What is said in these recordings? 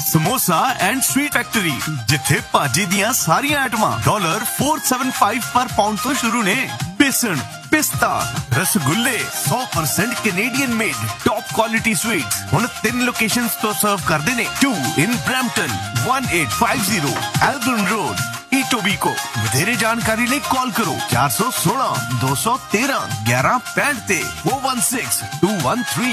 Samosa and sweet factory जिथे भाजी दियां सारियां आइटमां $475 पर पाउंड तो शुरू ने। बेसन, पिस्ता, रसगुल्ले 100% Canadian made top quality sweets हुण 3 लोकेशंस तो सर्व करदे ने। 2 in Brampton, 1850 Albion Road, Etobicoke। ਵਧੇਰੇ ਜਾਣਕਾਰੀ ਲਈ ਕਾਲ ਕਰੋ 416 213 1165 ਤੇ 416 213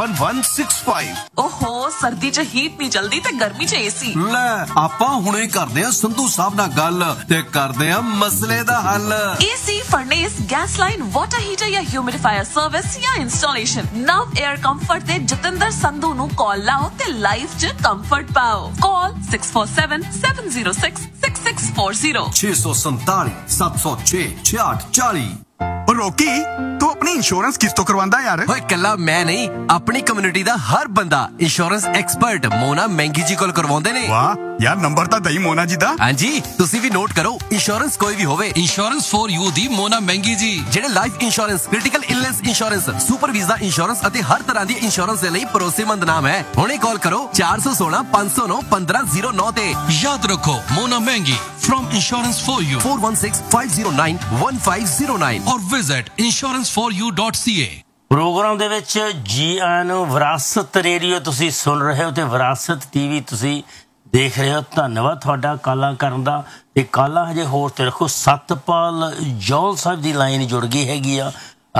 1165। ओहो सर्दी च हीट नहीं चलदी ते गर्मी च एसी। ਲੈ ਆਪਾਂ ਹੁਣੇ ਕਰਦੇ ਆ ਸੰਧੂ ਸਾਹਿਬ ਨਾਲ ਗੱਲ ਤੇ ਕਰਦੇ ਆ ਮਸਲੇ ਦਾ ਹੱਲ। AC, furnace, gas line, water heater या ह्यूमिडिफायर सर्विस या इंस्टॉलेशन नव एयर कंफर्ट ते जतिंदर संधू नु कॉल लाओ ते लाइफ च कंफर्ट पाओ। कॉल 647 706 6640 647 706 6640। ਰੋਕੀ ਤੂੰ ਆਪਣੀ ਇੰਸ਼ੋਰੈਂਸ ਕਿਸ ਤੋਂ ਕਰਵਾਉਂਦਾ ਯਾਰ? ਓਏ ਕੱਲਾ ਮੈਂ ਨਹੀਂ, ਆਪਣੀ ਕਮਿਊਨਿਟੀ ਦਾ ਹਰ ਬੰਦਾ ਇੰਸ਼ੋਰੈਂਸ ਐਕਸਪਰਟ ਮੋਨਾ ਮਹਿੰਗੀ ਜੀ ਕੋਲ ਕਰਵਾਉਂਦੇ ਨੇ। ਵਾਹ ਯਾਰ, ਨੰਬਰ ਤਾਂ ਦਈ ਮੋਨਾ ਜੀ ਦਾ। ਹਾਂਜੀ, ਤੁਸੀਂ ਵੀ ਨੋਟ ਕਰੋ। ਇੰਸ਼ੋਰੈਂਸ ਕੋਈ ਵੀ ਹੋਵੇ, ਇੰਸ਼ੋਰੈਂਸ ਫॉर ਯੂ ਦੀ ਮੋਨਾ ਮਹਿੰਗੀ ਜੀ, ਜਿਹੜੇ life insurance, critical illness insurance, super visa insurance ਅਤੇ ਹਰ ਤਰ੍ਹਾਂ ਦੀ ਇੰਸ਼ੋਰੈਂਸ ਦੇ ਲਈ ਭਰੋਸੇਮੰਦ ਨਾਮ ਹੈ। ਹੁਣੇ ਕਾਲ ਕਰੋ 416 509 1509 ਤੇ। ਯਾਦ ਰੱਖੋ ਮੋਨਾ ਮਹਿੰਗੀ from insurance for you 416 509 1509 or visit insuranceforyou.ca। Programme ਦੇ ਵਿੱਚ ਜੀ ਆਇਆਂ ਨੂੰ। ਵਿਰਾਸਤ ਰੇਡੀਓ ਤੁਸੀਂ ਸੁਣ ਰਹੇ ਹੋ ਤੇ ਵਿਰਾਸਤ ਟੀਵੀ ਤੁਸੀਂ ਦੇਖ ਰਹੇ ਹੋ। ਧੰਨਵਾਦ ਤੁਹਾਡਾ ਕਾਲਾਂ ਕਰਨ ਦਾ। ਤੇ ਕਾਲਾਂ ਹਜੇ ਹੋਰ ਤੇ ਰੱਖੋ। ਸਤਪਾਲ ਜੌਲ ਸਾਹਿਬ ਦੀ ਲਾਈਨ ਜੁੜ ਗਈ ਹੈਗੀ ਆ।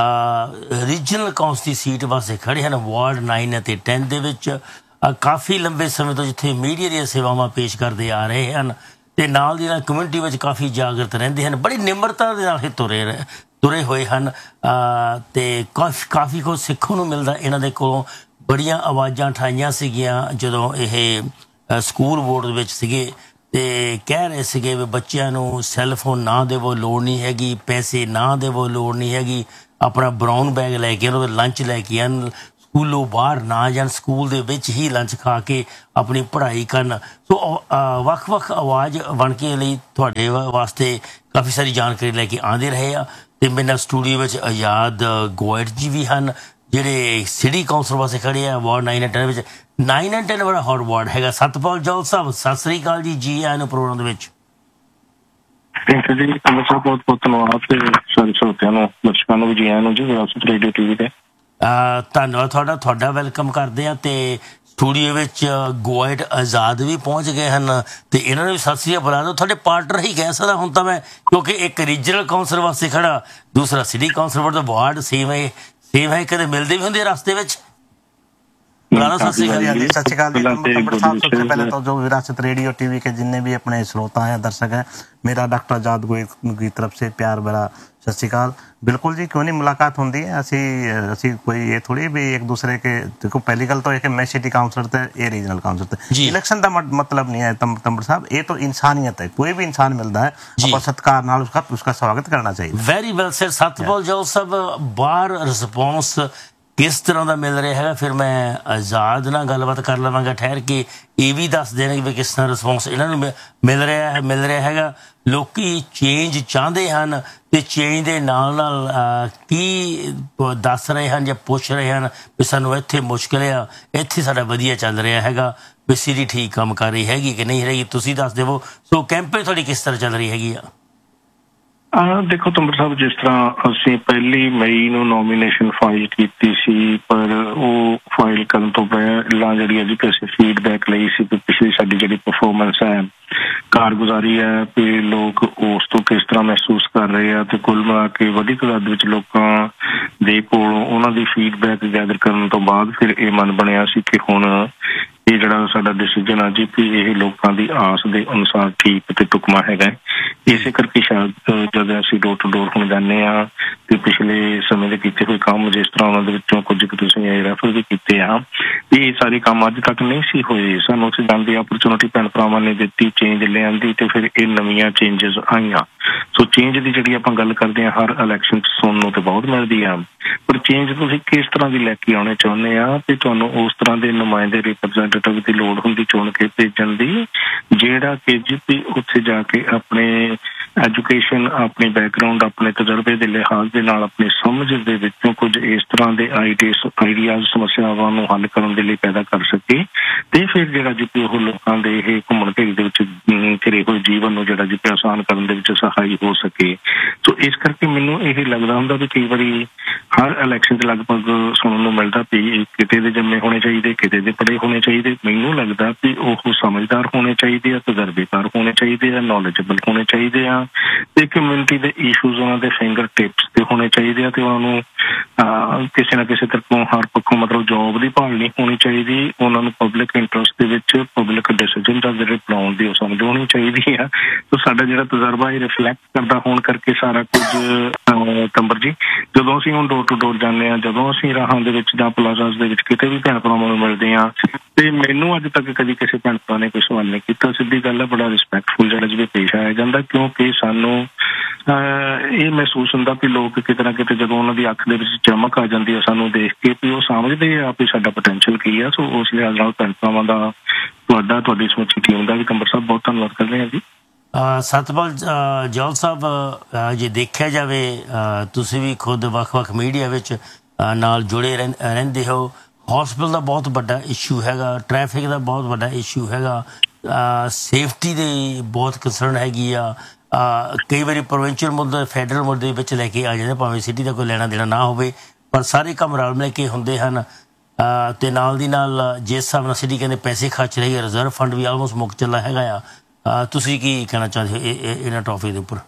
ਰੀਜਨਲ ਕਾਉਂਸਲ ਦੀ ਸੀਟ ਵਾਸਤੇ ਖੜੇ ਹਨ ਵਾਰਡ 9 ਅਤੇ 10 ਦੇ ਵਿੱਚ। ਕਾਫੀ ਲੰਬੇ ਸਮੇਂ ਤੋਂ ਜਿੱਥੇ ਮੀਡੀਆ ਦੀਆਂ ਸੇਵਾਵਾਂ ਪੇਸ਼ ਕਰਦੇ ਆ ਰਹੇ ਹਨ ਤੇ ਨਾਲ ਦੀ ਨਾਲ ਕਮਿਊਨਿਟੀ ਵਿੱਚ ਕਾਫੀ ਜਾਗਰਤ ਰਹਿੰਦੇ ਹਨ। ਬੜੀ ਨਿਮਰਤਾ ਦੇ ਨਾਲ ਇਹ ਤੁਰੇ ਹੋਏ ਹਨ ਤੇ ਕਾਫੀ ਕੁਝ ਸਿੱਖਣ ਨੂੰ ਮਿਲਦਾ ਇਹਨਾਂ ਦੇ ਕੋਲੋਂ। ਬੜੀਆਂ ਆਵਾਜ਼ਾਂ ਉਠਾਈਆਂ ਸੀਗੀਆਂ ਜਦੋਂ ਇਹ ਸਕੂਲ ਬੋਰਡ ਵਿੱਚ ਸੀਗੇ ਤੇ ਕਹਿ ਰਹੇ ਸੀਗੇ ਵੀ ਬੱਚਿਆਂ ਨੂੰ ਸੈੱਲਫੋਨ ਨਾ ਦੇਵੋ, ਲੋੜ ਨਹੀਂ ਹੈਗੀ, ਪੈਸੇ ਨਾ ਦੇਵੋ, ਲੋੜ ਨਹੀਂ ਹੈਗੀ, ਆਪਣਾ ਬਰਾਊਨ ਬੈਗ ਲੈ ਕੇ ਉਹਨਾਂ ਦਾ ਲੰਚ ਲੈ ਕੇ ਆਉਣ, ਸਕੂਲੋਂ ਬਾਹਰ ਨਾ ਜਾਣ, ਸਕੂਲ ਦੇ ਵਿੱਚ ਹੀ ਲੰਚ ਖਾ ਕੇ ਆਪਣੀ ਪੜ੍ਹਾਈ ਕਰਨ। ਸੋ ਵੱਖ-ਵੱਖ ਆਵਾਜ਼ ਬਣ ਕੇ ਲਈ ਤੁਹਾਡੇ ਵਾਸਤੇ ਕਾਫੀ ਸਾਰੀ ਜਾਣਕਾਰੀ ਲੈ ਕੇ ਆਉਂਦੇ ਰਹੇ ਆ। ਤੇ ਮੇਰੇ ਨਾਲ ਸਟੂਡੀਓ ਵਿੱਚ ਆਜ਼ਾਦ ਗੋਇਟ ਜੀ ਵੀ ਹਨ ਜਿਹੜੇ ਸਿਟੀ ਕਾਉਂਸਲ ਵਾਸਤੇ ਖੜੇ ਆ ਵਾਰਡ 9 ਅਤੇ 10 ਵਿੱਚ। 9 ਅਤੇ 10 ਬੜਾ ਹੌਟ ਵਾਰਡ ਹੈਗਾ। ਸਤਪਾਲ ਜੌਲ ਸਾਹਿਬ ਸਤਿ ਸ੍ਰੀ ਅਕਾਲ ਜੀ। ਜੀ ਆਇਆਂ ਨੂੰ ਪ੍ਰੋਗਰਾਮ ਦੇ ਵਿੱਚ। ਥੈਂਕ ਯੂ ਜੀ, ਬਹੁਤ ਬਹੁਤ ਧੰਨਵਾਦ ਤੇ ਸਾਰੇ ਸਰੋਤਿਆਂ ਨੂੰ, ਦਰਸ਼ਕਾਂ ਨੂੰ ਵੀ ਜੀ ਆਇਆਂ ਨੂੰ ਜੀ ਵਿਰਾਸਤ ਰੇਡੀਓ ਟੀਵੀ ਤੇ। ਧੰਨਵਾਦ ਤੁਹਾਡਾ ਵੈਲਕਮ ਕਰਦੇ ਆ। ਤੇ ਸਟੂਡੀਓ ਵਿੱਚ ਗੋਇਟ ਆਜ਼ਾਦ ਵੀ ਪਹੁੰਚ ਗਏ ਹਨ ਤੇ ਇਹਨਾਂ ਨੂੰ ਵੀ ਸਤਿ ਸ੍ਰੀ ਅਕਾਲ ਬੁਲਾ ਦਿਓ। ਤੁਹਾਡੇ ਪਾਰਟਨਰ ਹੀ ਕਹਿ ਸਕਦਾ ਹੁਣ ਤਾਂ ਮੈਂ, ਕਿਉਂਕਿ ਇੱਕ ਰੀਜਨਲ ਕਾਉਂਸਲ ਵਾਸਤੇ ਖੜਾ, ਦੂਸਰਾ ਸਿਟੀ ਕਾਉਂਸਲ ਵਾਰਡ ਸੇਮ ਹੈ। ਕਦੇ ਮਿਲਦੇ ਵੀ ਹੁੰਦੇ ਰਸਤੇ ਵਿੱਚ। सत श्रीकाल साहब। सबसे पहले तो जो विरासत रेडियो टीवी के जितने भी अपने श्रोता हैं, दर्शक हैं, मेरा डॉक्टर आजाद गोयल की तरफ से प्यार भरा सत श्रीकाल। बिल्कुल जी, क्यों नहीं मुलाकात होंगी है। असी कोई ये थोड़ी भी एक दूसरे के देखो। पहली गल तो मैं सिटी काउंसलर थे, ये रीजनल काउंसलर थे। इलेक्शन का मतलब नहीं है तंबर साहब, ये तो इंसानियत है। कोई भी इंसान मिलता है और सत्कार नाल उसका स्वागत करना चाहिए। Very well sir. सतपाल जौल साहब, बाहर रिस्पॉन्स किस तरह का मिल रहा है? फिर मैं आजाद नाल गलबात कर लवांगा ठहर के। ये भी दस देने भी किस तरह रिस्पॉन्स इन्होंने मिल रहा है। लोकी चेंज चाहते हैं तो चेंज के नाल की दस रहे हैं या पुछ रहे हैं भी सानू इत्थे मुश्किल आ, इत्थे साडा वधिया चल रहा है, भी सिटी ठीक काम कर रही हैगी कि नहीं रही, तुसीं दस देवो। सो कैंपेन थोड़ी किस तरह चल रही हैगी? देखो तंबर साहब, जिस तरह असी 1 मई ਨੂੰ ਨੋਮੀਨੇਸ਼ਨ ਫਾਈਲ ਕੀਤੀ ਸੀ, ਪਰ ਉਹ ਫਾਈਲ ਕਰਨ ਤੋਂ ਪਹਿਲਾਂ ਜਿਹੜੀ ਅਜੀ ਕਿਸੇ ਫੀਡਬੈਕ ਲਈ ਸੀ ਕਿ ਪਿਛਲੀ ਸਾਡੀ ਜਿਹੜੀ ਪਰਫਾਰਮੈਂਸ ਹੈ, ਕਾਰਗੁਜ਼ਾਰੀ ਹੈ, ਵੀ ਲੋਕ ਉਸ ਤੋਂ ਕਿਸ ਤਰ੍ਹਾਂ ਮਹਿਸੂਸ ਕਰ ਰਹੇ ਆ। ਤੇ ਕੁੱਲ ਮਿਲਾ ਕੇ ਵੱਡੀ ਤਾਦਾਦ ਵਿੱਚ ਲੋਕਾਂ ਦੇ ਕੋਲੋਂ ਉਹਨਾਂ ਦੀ ਫੀਡਬੈਕ ਗੈਦਰ ਕਰਨ ਤੋਂ ਬਾਅਦ ਫਿਰ ਇਹ ਮਨ ਬਣਿਆ ਸੀ ਕਿ ਹੁਣ ਇਹ ਜਿਹੜਾ ਸਾਡਾ ਡਿਸੀਜਨ ਆ ਜੀ ਵੀ ਇਹ ਲੋਕਾਂ ਦੀ ਆਸ ਦੇ ਅਨੁਸਾਰ ਠੀਕ ਤੇ ਟੁਕਮਾ ਹੈਗਾ। ਇਸੇ ਕਰਕੇ ਸ਼ਾਇਦ ਜਦੋਂ ਅਸੀਂ ਡੋਰ ਟੂ ਡੋਰ ਹੁਣ ਜਾਂਦੇ ਹਾਂ ਤੇ ਪਿਛਲੇ ਸਮੇਂ ਦੇ ਕੀਤੇ ਹੋਏ ਕੰਮ, ਜਿਸ ਤਰ੍ਹਾਂ ਉਹਨਾਂ ਦੇ ਵਿੱਚੋਂ ਕੁਝ ਕੁ ਤੁਸੀਂ ਰੈਫਰ ਵੀ ਕੀਤੇ ਆ, ਇਹ ਸਾਰੇ ਕੰਮ ਅੱਜ ਤੱਕ ਨਹੀਂ ਸੀ ਹੋਏ। ਸਾਨੂੰ ਉੱਥੇ ਜਾਣ ਦੀ ਆਪਰਚੁਨਿਟੀ ਭੈਣ ਭਰਾਵਾਂ ਨੇ ਦਿੱਤੀ, ਚੇਂਜ ਲਿਆਂਦੀ ਤੇ ਫਿਰ ਇਹ ਨਵੀਆਂ ਚੇਂਜਸ ਆਈਆਂ। ਸੋ ਚੇਂਜ ਦੀ ਜਿਹੜੀ ਆਪਾਂ ਗੱਲ ਕਰਦੇ ਹਾਂ, ਹਰ ਇਲੈਕਸ਼ਨ 'ਚ ਸੁਣਨ ਨੂੰ ਤੇ ਬਹੁਤ ਮਿਲਦੀ ਆ, ਪਰ ਚੇਂਜ ਤੁਸੀਂ ਕਿਸ ਤਰ੍ਹਾਂ ਦੀ ਲੈ ਕੇ ਆਉਣੇ ਚਾਹੁੰਦੇ ਆ ਤੇ ਤੁਹਾਨੂੰ ਉਸ ਤਰ੍ਹਾਂ ਦੇ ਨੁਮਾਇੰਦੇ ਰਿਪਰੈਜ਼ੈਂਟੇਟਿਵ ਦੀ ਲੋੜ ਹੁੰਦੀ ਚੁਣ ਕੇ ਭੇਜਣ ਦੀ, ਜਿਹੜਾ ਕਿ ਜੀ ਉੱਥੇ ਜਾ ਕੇ ਆਪਣੇ ਐਜੂਕੇਸ਼ਨ, ਆਪਣੀ ਬੈਕਗਰਾਊਂਡ, ਆਪਣੇ ਤਜਰਬੇ ਦੇ ਲਿਹਾਜ਼ ਦੇ ਨਾਲ ਆਪਣੀ ਸਮਝ ਦੇ ਵਿੱਚੋਂ ਕੁਝ ਇਸ ਤਰ੍ਹਾਂ ਦੇ ਆਈਡੀਆਜ਼, ਸਮੱਸਿਆਵਾਂ ਨੂੰ ਹੱਲ ਕਰਨ ਦੇ ਲਈ ਪੈਦਾ ਕਰ ਸਕੇ ਤੇ ਫਿਰ ਜਿਹੜਾ ਜੀ ਉਹ ਲੋਕਾਂ ਦੇ ਇਹ ਘੁੰਮਣ ਘੇਰੀ ਦੇ ਵਿੱਚ ਘਿਰੇ ਹੋਏ ਜੀਵਨ ਨੂੰ ਜਿਹੜਾ ਜੀ ਆਸਾਨ ਕਰਨ ਦੇ ਵਿੱਚ ਸਹਾਈ ਹੋ ਸਕੇ। ਸੋ ਇਸ ਕਰਕੇ ਮੈਨੂੰ ਇਹ ਲੱਗਦਾ ਹੁੰਦਾ ਵੀ ਕਈ ਵਾਰੀ ਹਰ ਇਲੈਕਸ਼ਨ 'ਚ ਲਗਭਗ ਸੁਣਨ ਨੂੰ ਮਿਲਦਾ ਵੀ ਕਿਤੇ ਦੇ ਜੰਮੇ ਹੋਣੇ ਚਾਹੀਦੇ, ਕਿਤੇ ਦੇ ਪੜ੍ਹੇ ਹੋਣੇ ਚਾਹੀਦੇ। ਮੈਨੂੰ ਲੱਗਦਾ ਵੀ ਉਹ ਸਮਝਦਾਰ ਹੋਣੇ ਚਾਹੀਦੇ ਆ, ਤਜਰਬੇਕਾਰ ਹੋਣੇ ਚਾਹੀਦੇ ਆ, ਨੌਲੇਜੇਬਲ ਹੋਣੇ ਚਾਹੀਦੇ ਆ, ਤੇ ਕਮਿਊਨਿਟੀ ਦੇ ਇਸ਼ੂਜ਼ ਉਹਨਾਂ ਦੇ ਫਿੰਗਰ ਟਿਪਸ ਤੇ ਹੋਣੇ ਚਾਹੀਦੇ ਆ, ਤੇ ਉਹਨਾਂ ਨੂੰ ਕਿਸੇ ਨਾ ਕਿਸੇ ਤਰ੍ਹਾਂ ਹਰ ਪੱਖੋਂ ਮਤਲਬ ਜੋਬ ਦੀ ਭਾਲ ਨਹੀਂ ਹੋਣੀ ਚਾਹੀਦੀ। ਉਹਨਾਂ ਨੂੰ ਪਬਲਿਕ ਇੰਟਰਸਟ ਦੇ ਵਿੱਚ ਪਬਲਿਕ ਡਿਸੀਜਨ ਦਾ ਜਿਹੜੇ ਬਣਾਉਣ ਦੀ ਉਹ ਸਮਝ ਹੋਣੀ ਚਾਹੀਦੀ ਆ। ਸੋ ਸਾਡਾ ਜਿਹੜਾ ਤਜਰਬਾ ਇਹ ਰਿਫਲੈਕਟ ਕਰਦਾ ਹੋਣ ਕਰਕੇ ਸਾਰਾ ਕੁਝ ਤੰਬਰ ਜੀ, ਜਦੋਂ ਅਸੀਂ ਹੁਣ ਡੋਰ ਟੂ ਡੋਰ ਜਾਂਦੇ ਹਾਂ, ਜਦੋਂ ਅਸੀਂ ਰਾਹਾਂ ਦੇ ਵਿੱਚ ਜਾਂ ਪਲਾਜ਼ਾਸ ਦੇ ਵਿੱਚ ਕਿਤੇ ਵੀ ਭੈਣ ਭਰਾਵਾਂ ਨੂੰ ਮਿਲਦੇ ਹਾਂ, ਤੇ ਮੈਨੂੰ ਅੱਜ ਤੱਕ ਕਦੀ ਕਿਸੇ ਭੈਣ ਭਰਾ ਨੇ ਕੋਈ ਸਵਾਲ ਨਹੀਂ ਕੀਤਾ। ਸਿੱਧੀ ਗੱਲ ਹੈ, ਬੜਾ ਰਿਸਪੈਕਟਫੁਲ ਜਿਹੜਾ ਜਿਵੇਂ ਪੇਸ਼ ਆਇਆ ਜਾਂਦਾ, ਕਿਉਂਕਿ ਸਾਨੂੰ ਇਹ ਮਹਿਸੂਸ ਹੁੰਦਾ ਵੀ ਲੋਕ ਕਿਤੇ ਨਾ ਕਿਤੇ ਜਦੋਂ ਉਹਨਾਂ ਦੀ ਅੱਖ ਦੇ ਵਿੱਚ ਚਮਕ ਆ ਜਾਂਦੀ ਹੈ ਸਾਨੂੰ ਦੇਖ ਕੇ, ਵੀ ਉਹ ਸਮਝਦੇ ਆ ਵੀ ਸਾਡਾ ਪੋਟੈਂਸ਼ੀਅਲ ਕੀ ਆ। ਸੋ ਉਸ ਲਿਹਾਜ਼ ਨਾਲ ਭੈਣ ਭਰਾਵਾਂ ਦਾ ਤੁਹਾਡੀ ਸਮੁੱਚੀ ਟੀਮ ਦਾ ਵੀ ਕੰਬਰ ਸਾਹਿਬ ਬਹੁਤ ਧੰਨਵਾਦ ਕਰਦੇ ਹਾਂ ਜੀ। ਸਤਪਾਲ ਜੌਲ ਸਾਹਿਬ, ਜੇ ਦੇਖਿਆ ਜਾਵੇ ਤੁਸੀਂ ਵੀ ਖੁਦ ਵੱਖ-ਵੱਖ ਮੀਡੀਆ ਵਿੱਚ ਨਾਲ ਜੁੜੇ ਰਹਿੰਦੇ ਹੋ, ਹੌਸਪਿਟਲ ਦਾ ਬਹੁਤ ਵੱਡਾ ਇਸ਼ੂ ਹੈਗਾ, ਟ੍ਰੈਫਿਕ ਦਾ ਬਹੁਤ ਵੱਡਾ ਇਸ਼ੂ ਹੈਗਾ, ਸੇਫਟੀ ਦੀ ਬਹੁਤ ਕੰਸਰਨ ਹੈਗੀ ਆ। ਕਈ ਵਾਰੀ ਪ੍ਰੋਵਿੰਸ਼ੀਅਲ ਮੁੱਦੇ ਫੈਡਰਲ ਮੁੱਦੇ ਵਿੱਚ ਲੈ ਕੇ ਆ ਜਾਂਦੇ, ਭਾਵੇਂ ਸਿਟੀ ਦਾ ਕੋਈ ਲੈਣਾ ਦੇਣਾ ਨਾ ਹੋਵੇ, ਪਰ ਸਾਰੇ ਕੰਮ ਰਲ ਮਿਲ ਕੇ ਹੁੰਦੇ ਹਨ। ਅਤੇ ਨਾਲ ਦੀ ਨਾਲ ਜਿਸ ਹਿਸਾਬ ਨਾਲ ਸਿਟੀ ਕਹਿੰਦੇ ਪੈਸੇ ਖਰਚ ਰਹੀ ਹੈ, ਰਿਜ਼ਰਵ ਫੰਡ ਵੀ ਆਲਮੋਸਟ ਮੁੱਕ ਚੱਲਾ ਹੈਗਾ ਆ। ਤੁਸੀਂ ਕੀ ਕਹਿਣਾ ਚਾਹੁੰਦੇ ਹੋ ਇਹਨਾਂ ਟੌਪਿਕ ਦੇ ਉੱਪਰ?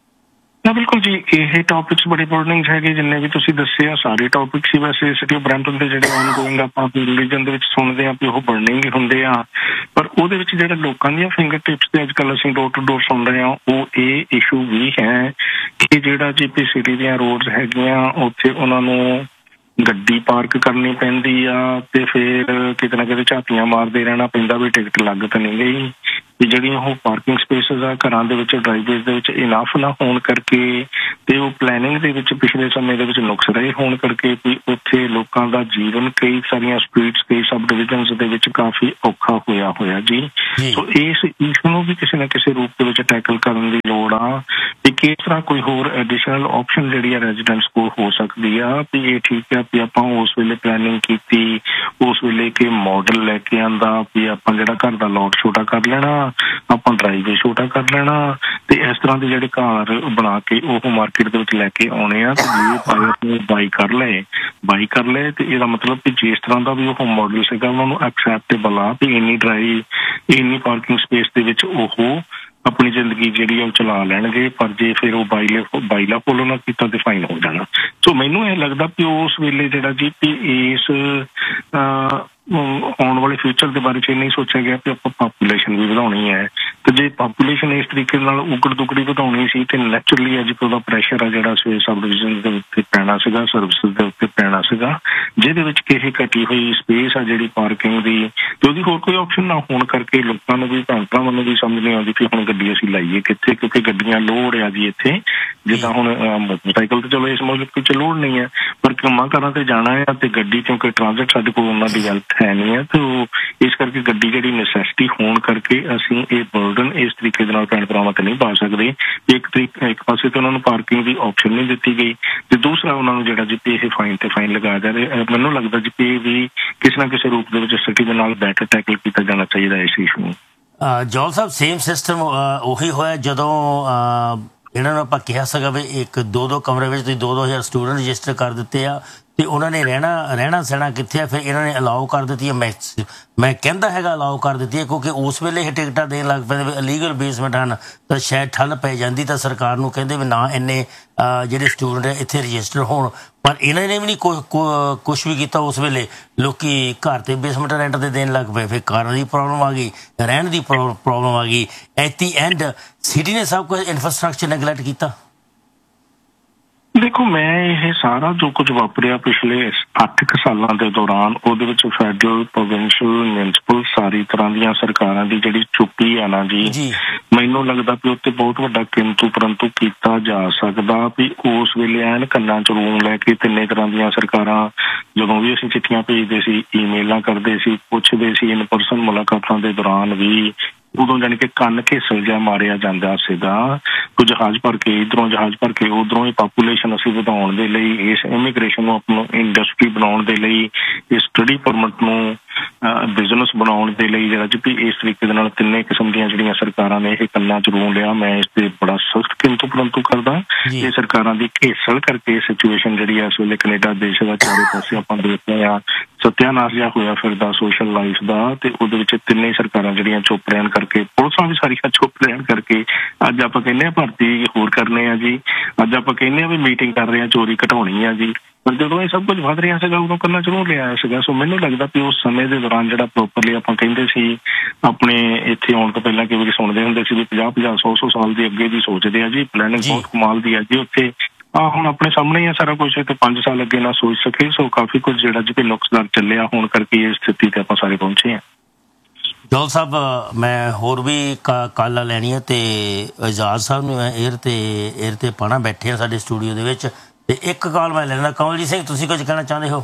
ਬਿਲਕੁਲ ਜੀ, ਇਹ ਟੌਪਿਕਸ ਬੜੇ ਇੰਪੋਰਟੈਂਟ ਹੈਗੇ ਜਿੰਨੇ ਵੀ ਤੁਸੀਂ ਦੱਸੇ ਆ, ਸਾਰੇ ਟੌਪਿਕਸ ਹੀ ਵੈਸੇ ਸਿਟੀ ਆਫ ਬਰੈਂਪਟਨ ਦੇ ਜਿਹੜੇ ਆਨਗੋਇੰਗ ਆਪਾਂ ਰਿਲੀਜਨ ਦੇ ਵਿੱਚ ਸੁਣਦੇ ਹਾਂ ਵੀ ਉਹ ਬਰਨਿੰਗ ਹੀ ਹੁੰਦੇ ਆ, ਪਰ ਉਹਦੇ ਵਿੱਚ ਜਿਹੜੇ ਲੋਕਾਂ ਦੀਆਂ ਫਿੰਗਰ ਟਿਪਸ ਤੇ ਅੱਜ ਕੱਲ੍ਹ ਅਸੀਂ ਡੋਰ ਟੂ ਡੋਰ ਸੁਣ ਰਹੇ ਹਾਂ, ਉਹ ਇਹ ਇਸ਼ੂ ਵੀ ਹੈ ਕਿ ਜਿਹੜਾ ਜੀ ਪੀ ਸਿਟੀ ਦੀਆਂ ਰੋਡਸ ਹੈਗੀਆਂ ਉੱਥੇ ਉਹਨਾਂ ਨੂੰ ਗੱਡੀ ਪਾਰਕ ਕਰਨੀ ਪੈਂਦੀ ਆ, ਤੇ ਫਿਰ ਕਿਤੇ ਨਾ ਕਿਤੇ ਝਾਤੀਆਂ ਮਾਰਦੇ ਰਹਿਣਾ ਪੈਂਦਾ ਵੀ ਟਿਕਟ ਲੱਗ ਤਾਂ ਨਹੀਂ ਗਈ। ਤੇ ਜਿਹੜੀਆਂ ਉਹ ਪਾਰਕਿੰਗ ਸਪੇਸਿਸ ਆ ਘਰਾਂ ਦੇ ਵਿੱਚ, ਡਰਾਈਵੇਜ਼ ਦੇ ਵਿੱਚ ਇਨਫ ਨਾ ਹੋਣ ਕਰਕੇ, ਤੇ ਉਹ ਪਲੈਨਿੰਗ ਦੇ ਵਿੱਚ ਪਿਛਲੇ ਸਮੇਂ ਦੇ ਵਿੱਚ ਨੁਕਸ ਰਹੇ ਹੋਣ ਕਰਕੇ ਵੀ ਉੱਥੇ ਲੋਕਾਂ ਦਾ ਜੀਵਨ ਕਈ ਸਾਰੀਆਂ ਸਟਰੀਟਸ, ਕਈ ਸਬ ਡਿਵੀਜ਼ਨਸ ਦੇ ਵਿੱਚ ਕਾਫੀ ਔਖਾ ਹੋਇਆ ਜੀ। ਸੋ ਇਸ ਇਸ਼ੂ ਨੂੰ ਵੀ ਕਿਸੇ ਨਾ ਕਿਸੇ ਰੂਪ ਦੇ ਵਿੱਚ ਟੈਕਲ ਕਰਨ ਦੀ ਲੋੜ ਆ ਵੀ ਕਿਸ ਤਰ੍ਹਾਂ ਕੋਈ ਹੋਰ ਐਡੀਸ਼ਨਲ ਆਪਸ਼ਨ ਜਿਹੜੀ ਆ ਰੈਜ਼ੀਡੈਂਟਸ ਕੋਲ ਹੋ ਸਕਦੀ ਆ। ਵੀ ਇਹ ਠੀਕ ਆ ਵੀ ਆਪਾਂ ਉਸ ਵੇਲੇ ਪਲੈਨਿੰਗ ਕੀਤੀ, ਉਸ ਵੇਲੇ ਕਿ ਮਾਡਲ ਲੈ ਕੇ ਆਂਦਾ ਵੀ ਆਪਾਂ ਜਿਹੜਾ ਘਰ ਦਾ ਲੋਟ ਛੋਟਾ ਕਰ ਲੈਣਾ, ਆਪਾਂ ਡਰਾਈਵੇ ਛੋਟਾ ਕਰ ਲੈਣਾ, ਤੇ ਇਸ ਤਰ੍ਹਾਂ ਦੇ ਜਿਹੜੇ ਘਰ ਬਣਾ ਕੇ ਉਹ ਮਾਰਕੀਟ ਦੇ ਵਿੱਚ ਲੈ ਕੇ ਆਉਣੇ ਆ, ਤੇ ਜੇ ਬਾਈ ਕਰ ਲਏ ਤੇ ਇਹਦਾ ਮਤਲਬ ਕਿ ਜਿਸ ਤਰ੍ਹਾਂ ਦਾ ਵੀ ਉਹ ਮਾਡਲ ਸੀਗਾ ਉਹਨਾਂ ਨੂੰ ਐਕਸੈਪਟੇਬਲ ਆ ਵੀ ਇੰਨੀ ਪਾਰਕਿੰਗ ਸਪੇਸ ਦੇ ਵਿੱਚ ਉਹ ਆਪਣੀ ਜ਼ਿੰਦਗੀ ਜਿਹੜੀ ਉਹ ਚਲਾ ਲੈਣਗੇ। ਪਰ ਜੇ ਫਿਰ ਉਹ ਬਾਈਲਾ ਫੋਲੋ ਨਾ ਕੀਤਾ ਤੇ ਫਾਈਨ ਹੋ ਜਾਣਾ। ਸੋ ਮੈਨੂੰ ਇਹ ਲੱਗਦਾ ਵੀ ਉਸ ਵੇਲੇ ਜਿਹੜਾ ਜੀ ਇਸ ਆਉਣ ਵਾਲੇ ਫਿਊਚਰ ਦੇ ਬਾਰੇ 'ਚ ਇਹ ਨਹੀਂ ਸੋਚਿਆ ਗਿਆ ਕਿ ਆਪਾਂ ਪਾਪੂਲੇਸ਼ਨ ਵੀ ਵਧਾਉਣੀ ਹੈ, ਤੇ ਜੇ ਪਾਪੂਲੇਸ਼ਨ ਇਸ ਤਰੀਕੇ ਨਾਲ ਉਗੜ ਦੁਗੜੀ ਵਧਾਉਣੀ ਸੀ ਤੇ ਨੈਚੁਰਲੀ ਅੱਜ ਉਹਦਾ ਪ੍ਰੈਸ਼ਰ ਆ ਜਿਹੜਾ ਸਬ ਡਿਵੀਜ਼ਨ ਦੇ ਉੱਤੇ ਪੈਣਾ ਸੀਗਾ, ਸਰਵਿਸਿਜ਼ ਦੇ ਉੱਤੇ ਪੈਣਾ ਸੀਗਾ, ਜਿਹਦੇ ਵਿੱਚ ਕਿਸੇ ਘਟੀ ਹੋਈ ਸਪੇਸ ਆ ਜਿਹੜੀ ਪਾਰਕਿੰਗ ਦੀ, ਤੇ ਉਹਦੀ ਹੋਰ ਕੋਈ ਆਪਸ਼ਨ ਨਾ ਹੋਣ ਕਰਕੇ ਲੋਕਾਂ ਨੂੰ ਵੀ ਭੈਣ ਭਰਾਵਾਂ ਨੂੰ ਵੀ ਸਮਝ ਨਹੀਂ ਆਉਂਦੀ ਕਿ ਹੁਣ ਗੱਡੀ ਅਸੀਂ ਲਾਈਏ ਕਿੱਥੇ, ਕਿਉਂਕਿ ਗੱਡੀਆਂ ਲੋੜ ਆ ਜੀ ਇੱਥੇ। ਜਿੱਦਾਂ ਹੁਣ ਮੋਟਰਸਾਈਕਲ ਤੇ ਚਲੋ ਇਸ ਮੁਲਕ 'ਚ ਲੋੜ ਨਹੀਂ ਹੈ, ਪਰ ਕੰਮਾਂ ਕਾਰਾਂ ਤੇ ਜਾਣਾ ਹੈ ਤੇ ਗੱਡੀ ਕਿਉਂਕਿ ਟ੍ਰਾਂਜ਼ਿਟ ਸਾਡੇ ਕੋਲ ਉਹਨਾਂ ਦੀ ਵੈਲਥ ਹੈ ਨਹੀਂ ਹੈ, ਤੇ ਇਸ ਕਰਕੇ ਗੱਡੀ ਜਿਹੜੀ ਨੈਸੈਸਿਟੀ ਹੋਣ ਕਰਕੇ ਅਸੀਂ ਇਹ ਬਰਡਨ ਇਸ ਤਰੀਕੇ ਦੇ ਨਾਲ ਭੈਣ ਭਰਾਵਾਂ ਤੇ ਨਹੀਂ ਪਾ ਸਕਦੇ। ਇੱਕ ਪਾਸੇ ਤੇ ਉਹਨਾਂ ਨੂੰ ਪਾਰਕਿੰਗ ਦੀ ਆਪਸ਼ਨ ਨਹੀਂ ਦਿੱਤੀ ਗਈ, ਤੇ ਦੂਸਰਾ ਉਹਨਾਂ ਨੂੰ ਜਿਹੜਾ ਜੀ ਇਹ ਫਾਈਨ ਲਗਾਇਆ ਜਾ ਰਿਹਾ। ਮੈਨੂੰ ਲੱਗਦਾ ਜੀ ਇਹ ਵੀ ਕਿਸੇ ਨਾ ਕਿਸੇ ਰੂਪ ਦੇ ਵਿੱਚ ਸਿਟੀ ਦੇ ਨਾਲ ਬੈਟਰ ਟੈਕਲ ਕੀਤਾ ਜਾਣਾ ਚਾਹੀਦਾ ਇਸ ਇਸ਼ੂ ਨੂੰ। ਜੌਲ ਸਾਹਿਬ, ਸੇਮ ਸਿਸਟਮ ਉਹੀ ਹੋਇਆ ਜਦੋਂ ਇਹਨਾਂ ਨੂੰ ਆਪਾਂ ਕਿਹਾ ਸੀਗਾ ਵੀ ਇੱਕ ਦੋ ਕਮਰੇ ਵਿੱਚ ਤੁਸੀਂ 2,000 ਸਟੂਡੈਂਟ ਰਜਿਸਟਰ ਕਰ ਦਿੱਤੇ ਆ, ਤੇ ਉਹਨਾਂ ਨੇ ਰਹਿਣਾ ਸਹਿਣਾ ਕਿੱਥੇ ਆ, ਫਿਰ ਇਹਨਾਂ ਨੇ ਅਲਾਓ ਕਰ ਦਿੱਤੀ ਹੈ। ਮੈਂ ਕਹਿੰਦਾ ਹੈਗਾ ਅਲਾਓ ਕਰ ਦਿੱਤੀ ਹੈ ਕਿਉਂਕਿ ਉਸ ਵੇਲੇ ਇਹ ਟਿਕਟਾਂ ਦੇਣ ਲੱਗ ਪੈਂਦੇ ਵੀ ਇਲੀਗਲ ਬੇਸਮੈਂਟ ਹਨ, ਤਾਂ ਸ਼ਾਇਦ ਠੱਲ ਪੈ ਜਾਂਦੀ ਤਾਂ ਸਰਕਾਰ ਨੂੰ ਕਹਿੰਦੇ ਵੀ ਨਾ ਇੰਨੇ ਜਿਹੜੇ ਸਟੂਡੈਂਟ ਹੈ ਇੱਥੇ ਰਜਿਸਟਰ ਹੋਣ, ਪਰ ਇਹਨਾਂ ਨੇ ਵੀ ਨਹੀਂ ਕੁਛ ਵੀ ਕੀਤਾ। ਉਸ ਵੇਲੇ ਲੋਕੀ ਘਰ ਤੇ ਬੇਸਮੈਂਟ ਰੈਂਟ ਤੇ ਦੇਣ ਲੱਗ ਪਏ, ਫਿਰ ਕਾਰਾਂ ਦੀ ਪ੍ਰੋਬਲਮ ਆ ਗਈ, ਰਹਿਣ ਦੀ ਪ੍ਰੋਬਲਮ ਆ ਗਈ। ਐਟ ਦੀ ਐਂਡ ਸਿਟੀ ਨੇ ਸਭ ਕੁਝ ਇਨਫਰਾਸਟਰਕਚਰ ਨੈਗਲੈਕਟ ਕੀਤਾ। ਦੇਖੋ, ਮੈਂ ਇਹ ਸਾਰਾ ਜੋ ਕੁਝ ਵਾਪਰਿਆ ਪਿਛਲੇ 8 ਸਾਲਾਂ ਦੇ ਦੌਰਾਨ, ਉਹਦੇ ਵਿੱਚ ਫੈਡਰਲ, ਪ੍ਰੋਵਿੰਸ਼ੀਅਲ, ਮਿਊਨਿਸਪਲ ਸਾਰੀ ਤਰ੍ਹਾਂ ਦੀਆਂ ਸਰਕਾਰਾਂ ਦੀ ਜਿਹੜੀ ਚੁੱਪੀ ਆ ਨਾ ਜੀ, ਮੈਨੂੰ ਲੱਗਦਾ ਵੀ ਉੱਤੇ ਬਹੁਤ ਵੱਡਾ ਕਿੰਤੂ ਪਰੰਤੂ ਕੀਤਾ ਜਾ ਸਕਦਾ। ਵੀ ਉਸ ਵੇਲੇ ਐਨ ਕੰਨਾਂ 'ਚ ਰੂੰ ਲੈ ਕੇ ਤਿੰਨੇ ਤਰ੍ਹਾਂ ਦੀਆਂ ਸਰਕਾਰਾਂ, ਜਦੋਂ ਵੀ ਅਸੀਂ ਚਿੱਠੀਆਂ ਭੇਜਦੇ ਸੀ, ਈਮੇਲਾਂ ਕਰਦੇ ਸੀ, ਪੁੱਛਦੇ ਸੀ, ਇਨ ਪਰਸਨ ਮੁਲਾਕਾਤਾਂ ਦੇ ਦੌਰਾਨ ਵੀ, ਉਦੋਂ ਜਾਣੀ ਕਿ ਕੰਨ ਘੇਸਲ ਜਿਹਾ ਮਾਰਿਆ ਜਾਂਦਾ ਸੀਗਾ। ਕੋਈ ਜਹਾਜ਼ ਭਰ ਕੇ ਇੱਧਰੋਂ, ਜਹਾਜ਼ ਭਰ ਕੇ ਉੱਧਰੋਂ, ਇਹ ਪਾਪੂਲੇਸ਼ਨ ਅਸੀਂ ਵਧਾਉਣ ਦੇ ਲਈ, ਇਸ ਇਮੀਗ੍ਰੇਸ਼ਨ ਨੂੰ ਆਪਣਾ ਇੰਡਸਟਰੀ ਬਣਾਉਣ ਦੇ ਲਈ, ਇਸ ਸਟੱਡੀ ਪਰਮਿਟ ਨੂੰ ਬਿਜ਼ਨਸ ਬਣਾਉਣ ਦੇ ਲਈ ਜਿਹੜਾ ਜੀ ਇਸ ਤਰੀਕੇ ਦੇ ਨਾਲ ਤਿੰਨੇ ਕਿਸਮ ਦੀਆਂ ਜਿਹੜੀਆਂ ਸਰਕਾਰਾਂ ਨੇ ਇਹ ਕੰਨਾਂ 'ਚ ਰੂੰ ਲਿਆ। ਮੈਂ ਇਸ ਤੇ ਬੜਾ ਸਖਤ ਕਿੰਤੂ ਪਰੰਤੂ ਕਰਦਾ। ਇਹ ਸਰਕਾਰਾਂ ਦੀ ਘੇਸਲ ਕਰਕੇ ਸਿਚੁਏਸ਼ਨ ਜਿਹੜੀ ਹੈ ਇਸ ਵੇਲੇ ਕੈਨੇਡਾ ਦੇਸ਼ ਦਾ ਚਾਰੇ ਪਾਸੇ ਆਪਾਂ ਦੇਖਦੇ ਹਾਂ ਸਤਿਆਨਾਸ਼ ਜਿਹਾ ਹੋਇਆ ਫਿਰਦਾ ਸੋਸ਼ਲ ਲਾਈਫ ਦਾ, ਤੇ ਉਹਦੇ ਵਿੱਚ ਤਿੰਨੇ ਸਰਕਾਰਾਂ ਜਿਹੜੀਆਂ ਚੁੱਪ ਰਹਿਣ ਕਰਕੇ, ਪੁਲਿਸਾਂ ਵੀ ਸਾਰੀਆਂ ਚੁੱਪ ਰਹਿਣ ਕਰਕੇ ਅੱਜ ਆਪਾਂ ਕਹਿੰਦੇ ਹਾਂ ਭਰਤੀ ਹੋਰ ਕਰਨੇ ਆ ਜੀ, ਅੱਜ ਆਪਾਂ ਕਹਿੰਦੇ ਹਾਂ ਵੀ ਮੀਟਿੰਗ ਕਰ ਰਹੇ ਹਾਂ ਚੋਰੀ ਘਟਾਉਣੀ ਆ ਜੀ, ਪਰ ਜਦੋਂ ਇਹ ਸਭ ਕੁਝ ਵੱਧ ਰਿਹਾ ਸੀਗਾ ਉਦੋਂ ਕਰਨਾ ਜ਼ਰੂਰ ਲਿਆਇਆ ਸੀਗਾ। ਸੋ ਮੈਨੂੰ ਲੱਗਦਾ ਵੀ ਉਸ ਸਮੇਂ ਦੇ ਦੌਰਾਨ ਜਿਹੜਾ ਪ੍ਰੋਪਰਲੀ ਆਪਾਂ ਕਹਿੰਦੇ ਸੀ ਆਪਣੇ ਇੱਥੇ ਆਉਣ ਤੋਂ ਪਹਿਲਾਂ ਕਈ ਵਾਰੀ ਸੁਣਦੇ ਹੁੰਦੇ ਸੀ ਵੀ 50-50 100 ਸਾਲ ਦੇ ਅੱਗੇ ਦੀ ਸੋਚਦੇ ਆ ਜੀ, ਪਲੈਨਿੰਗ ਬਹੁਤ ਕਮਾਲ ਦੀ ਆ ਜੀ ਉੱਥੇ। ਹੁਣ ਆਪਣੇ ਸਾਹਮਣੇ ਹੀ ਆ ਸਾਰਾ ਕੁਝ, ਤੇ 5 ਸਾਲ ਅੱਗੇ ਨਾ ਸੋਚ ਸਕੇ। ਸੋ ਕਾਫੀ ਕੁਝ ਜਿਹੜਾ ਜੀ ਨੁਕਸਦਾਰ ਚੱਲਿਆ ਹੋਣ ਕਰਕੇ ਇਸ ਸਥਿਤੀ ਤੇ ਆਪਾਂ ਸਾਰੇ ਪਹੁੰਚੇ ਹਾਂ। ਜੋਲ ਸਾਹਿਬ ਮੈਂ ਹੋਰ ਵੀ ਕਾਲਾਂ ਲੈਣੀਆਂ ਤੇ ਇਜਾਜ਼ ਸਾਹਿਬ ਨੂੰ ਏਅਰ ਤੇ ਪਾਣਾ ਬੈਠੇ ਆ ਸਾਡੇ ਸਟੂਡੀਓ ਦੇ ਵਿੱਚ, ਤੇ ਇੱਕ ਕਾਲ ਮੈਂ ਲੈਣਾ। ਕਮਲਜੀਤ ਸਿੰਘ ਤੁਸੀਂ ਕੁਝ ਕਹਿਣਾ ਚਾਹੁੰਦੇ ਹੋ?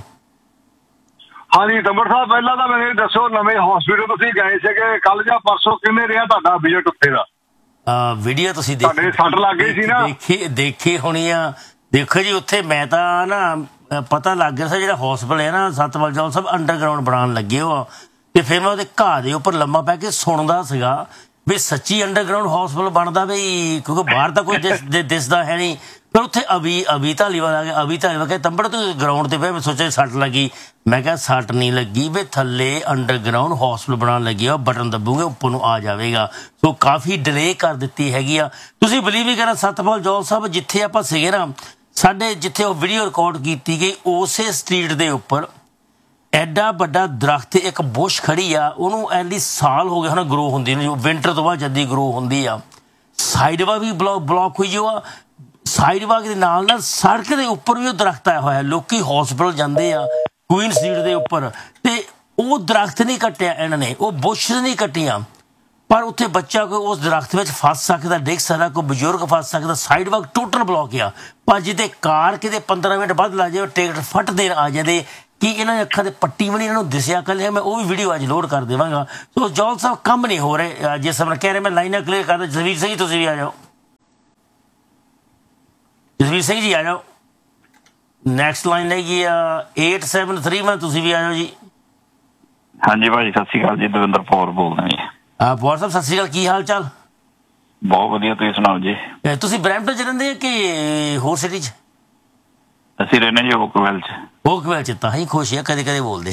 ਹਾਂਜੀ ਤੰਬਰ ਸਾਹਿਬ, ਪਹਿਲਾਂ ਤਾਂ ਮੈਨੂੰ ਦੱਸੋ ਨਵੇਂ ਹਸਪੀਟਲ ਤੁਸੀਂ ਗਏ ਸੀਗੇ ਕੱਲ ਜਾਂ ਪਰਸੋਂ, ਕਿਵੇਂ ਰਿਹਾ ਤੁਹਾਡਾ ਵਿਜ਼ਿਟ ਉੱਥੇ ਦਾ? ਵੀਡੀਓ ਤੁਸੀਂ ਤੁਹਾਡੇ ਸੱਟ ਲੱਗ ਗਈ ਸੀ ਨਾ, ਦੇਖੀ ਹੋਣੀ ਆ। ਦੇਖੋ ਜੀ ਉੱਥੇ ਮੈਂ ਤਾਂ ਨਾ ਪਤਾ ਲੱਗ ਗਿਆ ਸੀ ਜਿਹੜਾ ਹਸਪੀਟਲ ਹੈ ਨਾ ਸਤਪਾਲ ਜੌਲ ਸਾਹਿਬ ਅੰਡਰਗਰਾਊਂਡ ਬਣਾਉਣ ਲੱਗੇ ਹੋ, ਤੇ ਫਿਰ ਮੈਂ ਉਹਦੇ ਘਾਹ ਦੇ ਉੱਪਰ ਲੰਮਾ ਪੈ ਕੇ ਸੁਣਦਾ ਸੀਗਾ ਵੀ ਸੱਚੀ ਅੰਡਰਗਰਾਊਂਡ ਹਸਪੀਟਲ ਬਣਦਾ ਬਈ, ਕਿਉਂਕਿ ਬਾਹਰ ਤਾਂ ਕੋਈ ਦਿਸਦਾ ਹੈ ਨਹੀਂ। ਫਿਰ ਉੱਥੇ ਅਭੀ ਧਾਲੀਵਾਲ ਆ ਗਿਆ। ਅਭੀ ਧਾਲੀਵਾਲ ਕਹਿੰਦਾ ਤੰਬੜ ਤੂੰ ਗਰਾਊਂਡ ਤੇ ਪਿਆ। ਮੈਂ ਸੋਚਿਆ ਸੱਟ ਲੱਗੀ, ਮੈਂ ਕਿਹਾ ਸੱਟ ਨਹੀਂ ਲੱਗੀ ਵੀ ਥੱਲੇ ਅੰਡਰਗਰਾਊਂਡ ਹਸਪੀਟਲ ਬਣਾਉਣ ਲੱਗੀ ਆ, ਬਟਨ ਦੱਬੂਗੇ ਉੱਪਰ ਨੂੰ ਆ ਜਾਵੇਗਾ। ਸੋ ਕਾਫੀ ਡਿਲੇ ਕਰ ਦਿੱਤੀ ਹੈਗੀ ਆ। ਤੁਸੀਂ ਬਿਲੀਵ ਹੀ ਕਰਨਾ ਸਤਪਾਲ ਜੌਲ ਸਾਹਿਬ ਜਿੱਥੇ ਆਪਾਂ ਸੀਗੇ ਨਾ, ਸਾਡੇ ਜਿੱਥੇ ਉਹ ਵੀਡੀਓ ਰਿਕਾਰਡ ਕੀਤੀ ਗਈ ਉਸੇ ਸਟਰੀਟ ਦੇ ਉੱਪਰ ਐਡਾ ਵੱਡਾ ਦਰਖਤ ਇੱਕ ਬੁਸ਼ ਖੜੀ ਆ, ਉਹਨੂੰ ਐਲੀ ਸਾਲ ਹੋ ਗਏ ਹਨ ਗਰੋ ਹੁੰਦੀ ਨੂੰ, ਵਿੰਟਰ ਤੋਂ ਬਾਅਦ ਜਦ ਦੀ ਗਰੋ ਹੁੰਦੀ ਆ। ਸਾਈਡਵਾ ਵੀ ਬਲੌਕ ਹੋਈ ਜੋ ਆ, ਸਾਈਡ ਵਾਕ ਦੇ ਨਾਲ ਸੜਕ ਦੇ ਉੱਪਰ ਵੀ ਉਹ ਦਰਖਤ ਆਇਆ ਹੋਇਆ। ਲੋਕੀ ਹਸਪੀਟਲ ਜਾਂਦੇ ਆ ਕੁਈਨ ਸਟਰੀਟ ਦੇ ਉੱਪਰ, ਤੇ ਉਹ ਦਰਖਤ ਨਹੀਂ ਕੱਟਿਆ ਇਹਨਾਂ ਨੇ, ਉਹ ਬੁਸ਼ ਨਹੀਂ ਕੱਟੀਆਂ, ਪਰ ਉੱਥੇ ਬੱਚਾ ਕੋਈ ਉਸ ਦਰਖਤ ਵਿੱਚ ਫਸ ਸਕਦਾ, ਡਿੱਗ ਸਕਦਾ, ਕੋਈ ਬਜ਼ੁਰਗ ਫਸ ਸਕਦਾ। ਸਾਈਡ ਵਾਕ ਟੋਟਲ ਬਲੌਕ ਆ, ਪਰ ਜਿਹਦੇ ਕਾਰ ਕਿਤੇ 15 ਮਿੰਟ ਬਾਅਦ ਲਾ ਜਾਵੇ ਟਿਕਟ ਫਟ ਦੇਣ ਆ ਜਾਂਦੇ ਕਿ ਇਹਨਾਂ ਦੀ ਅੱਖਾਂ ਤੇ ਪੱਟੀ ਬਣੀ, ਇਹਨਾਂ ਨੂੰ ਦਿਸਿਆ ਕੱਲ। ਮੈਂ ਉਹ ਵੀ ਵੀਡੀਓ ਅੱਜ ਲੋਡ ਕਰ ਦੇਵਾਂਗਾ। ਸੋ ਜੌਲ ਸਾਹਿਬ ਕੰਮ ਨਹੀਂ ਹੋ ਰਹੇ ਜਿਸ ਸਮੇਂ ਕਹਿ ਰਹੇ, ਮੈਂ ਲਾਈਨਾਂ ਕਲੀਅਰ ਕਰਦਾ। ਜਸਵੀਰ ਸਿੰਘ ਤੁਸੀਂ ਵੀ ਆ ਜਾਓ, ਜਸਵੀਰ ਸਿੰਘ ਜੀ ਆ ਜਾਓ। ਨੈਕਸਟ ਲਾਈਨ ਹੈਗੀ ਆ 873 ਤੁਸੀਂ ਵੀ ਆ ਜਾਓ ਜੀ। ਹਾਂਜੀ ਭਾਜੀ ਸਤਿ ਸ਼੍ਰੀ ਅਕਾਲ ਜੀ, ਦਵਿੰਦਰ ਪੌਰ ਬੋਲਦਾ ਜੀ। ਪੌਰ ਸਾਹਿਬ ਸਤਿ ਸ਼੍ਰੀ ਅਕਾਲ, ਕੀ ਹਾਲ ਚਾਲ? ਬਹੁਤ ਵਧੀਆ, ਤੁਸੀਂ ਸੁਣਾਓ ਜੀ। ਤੁਸੀਂ ਬਰੈਂਪਟਨ ਚ ਰਹਿੰਦੇ ਕਿ ਹੋਰ ਸਿਟੀ ਚ? ਅਸੀਂ ਰਹਿੰਦੇ ਜੀ ਓਕਵੈਲ ਚ। ਓਕਵੈਲ ਚ ਤਾਂ ਹੀ ਖੁਸ਼ ਆ, ਕਦੇ ਕਦੇ ਬੋਲਦੇ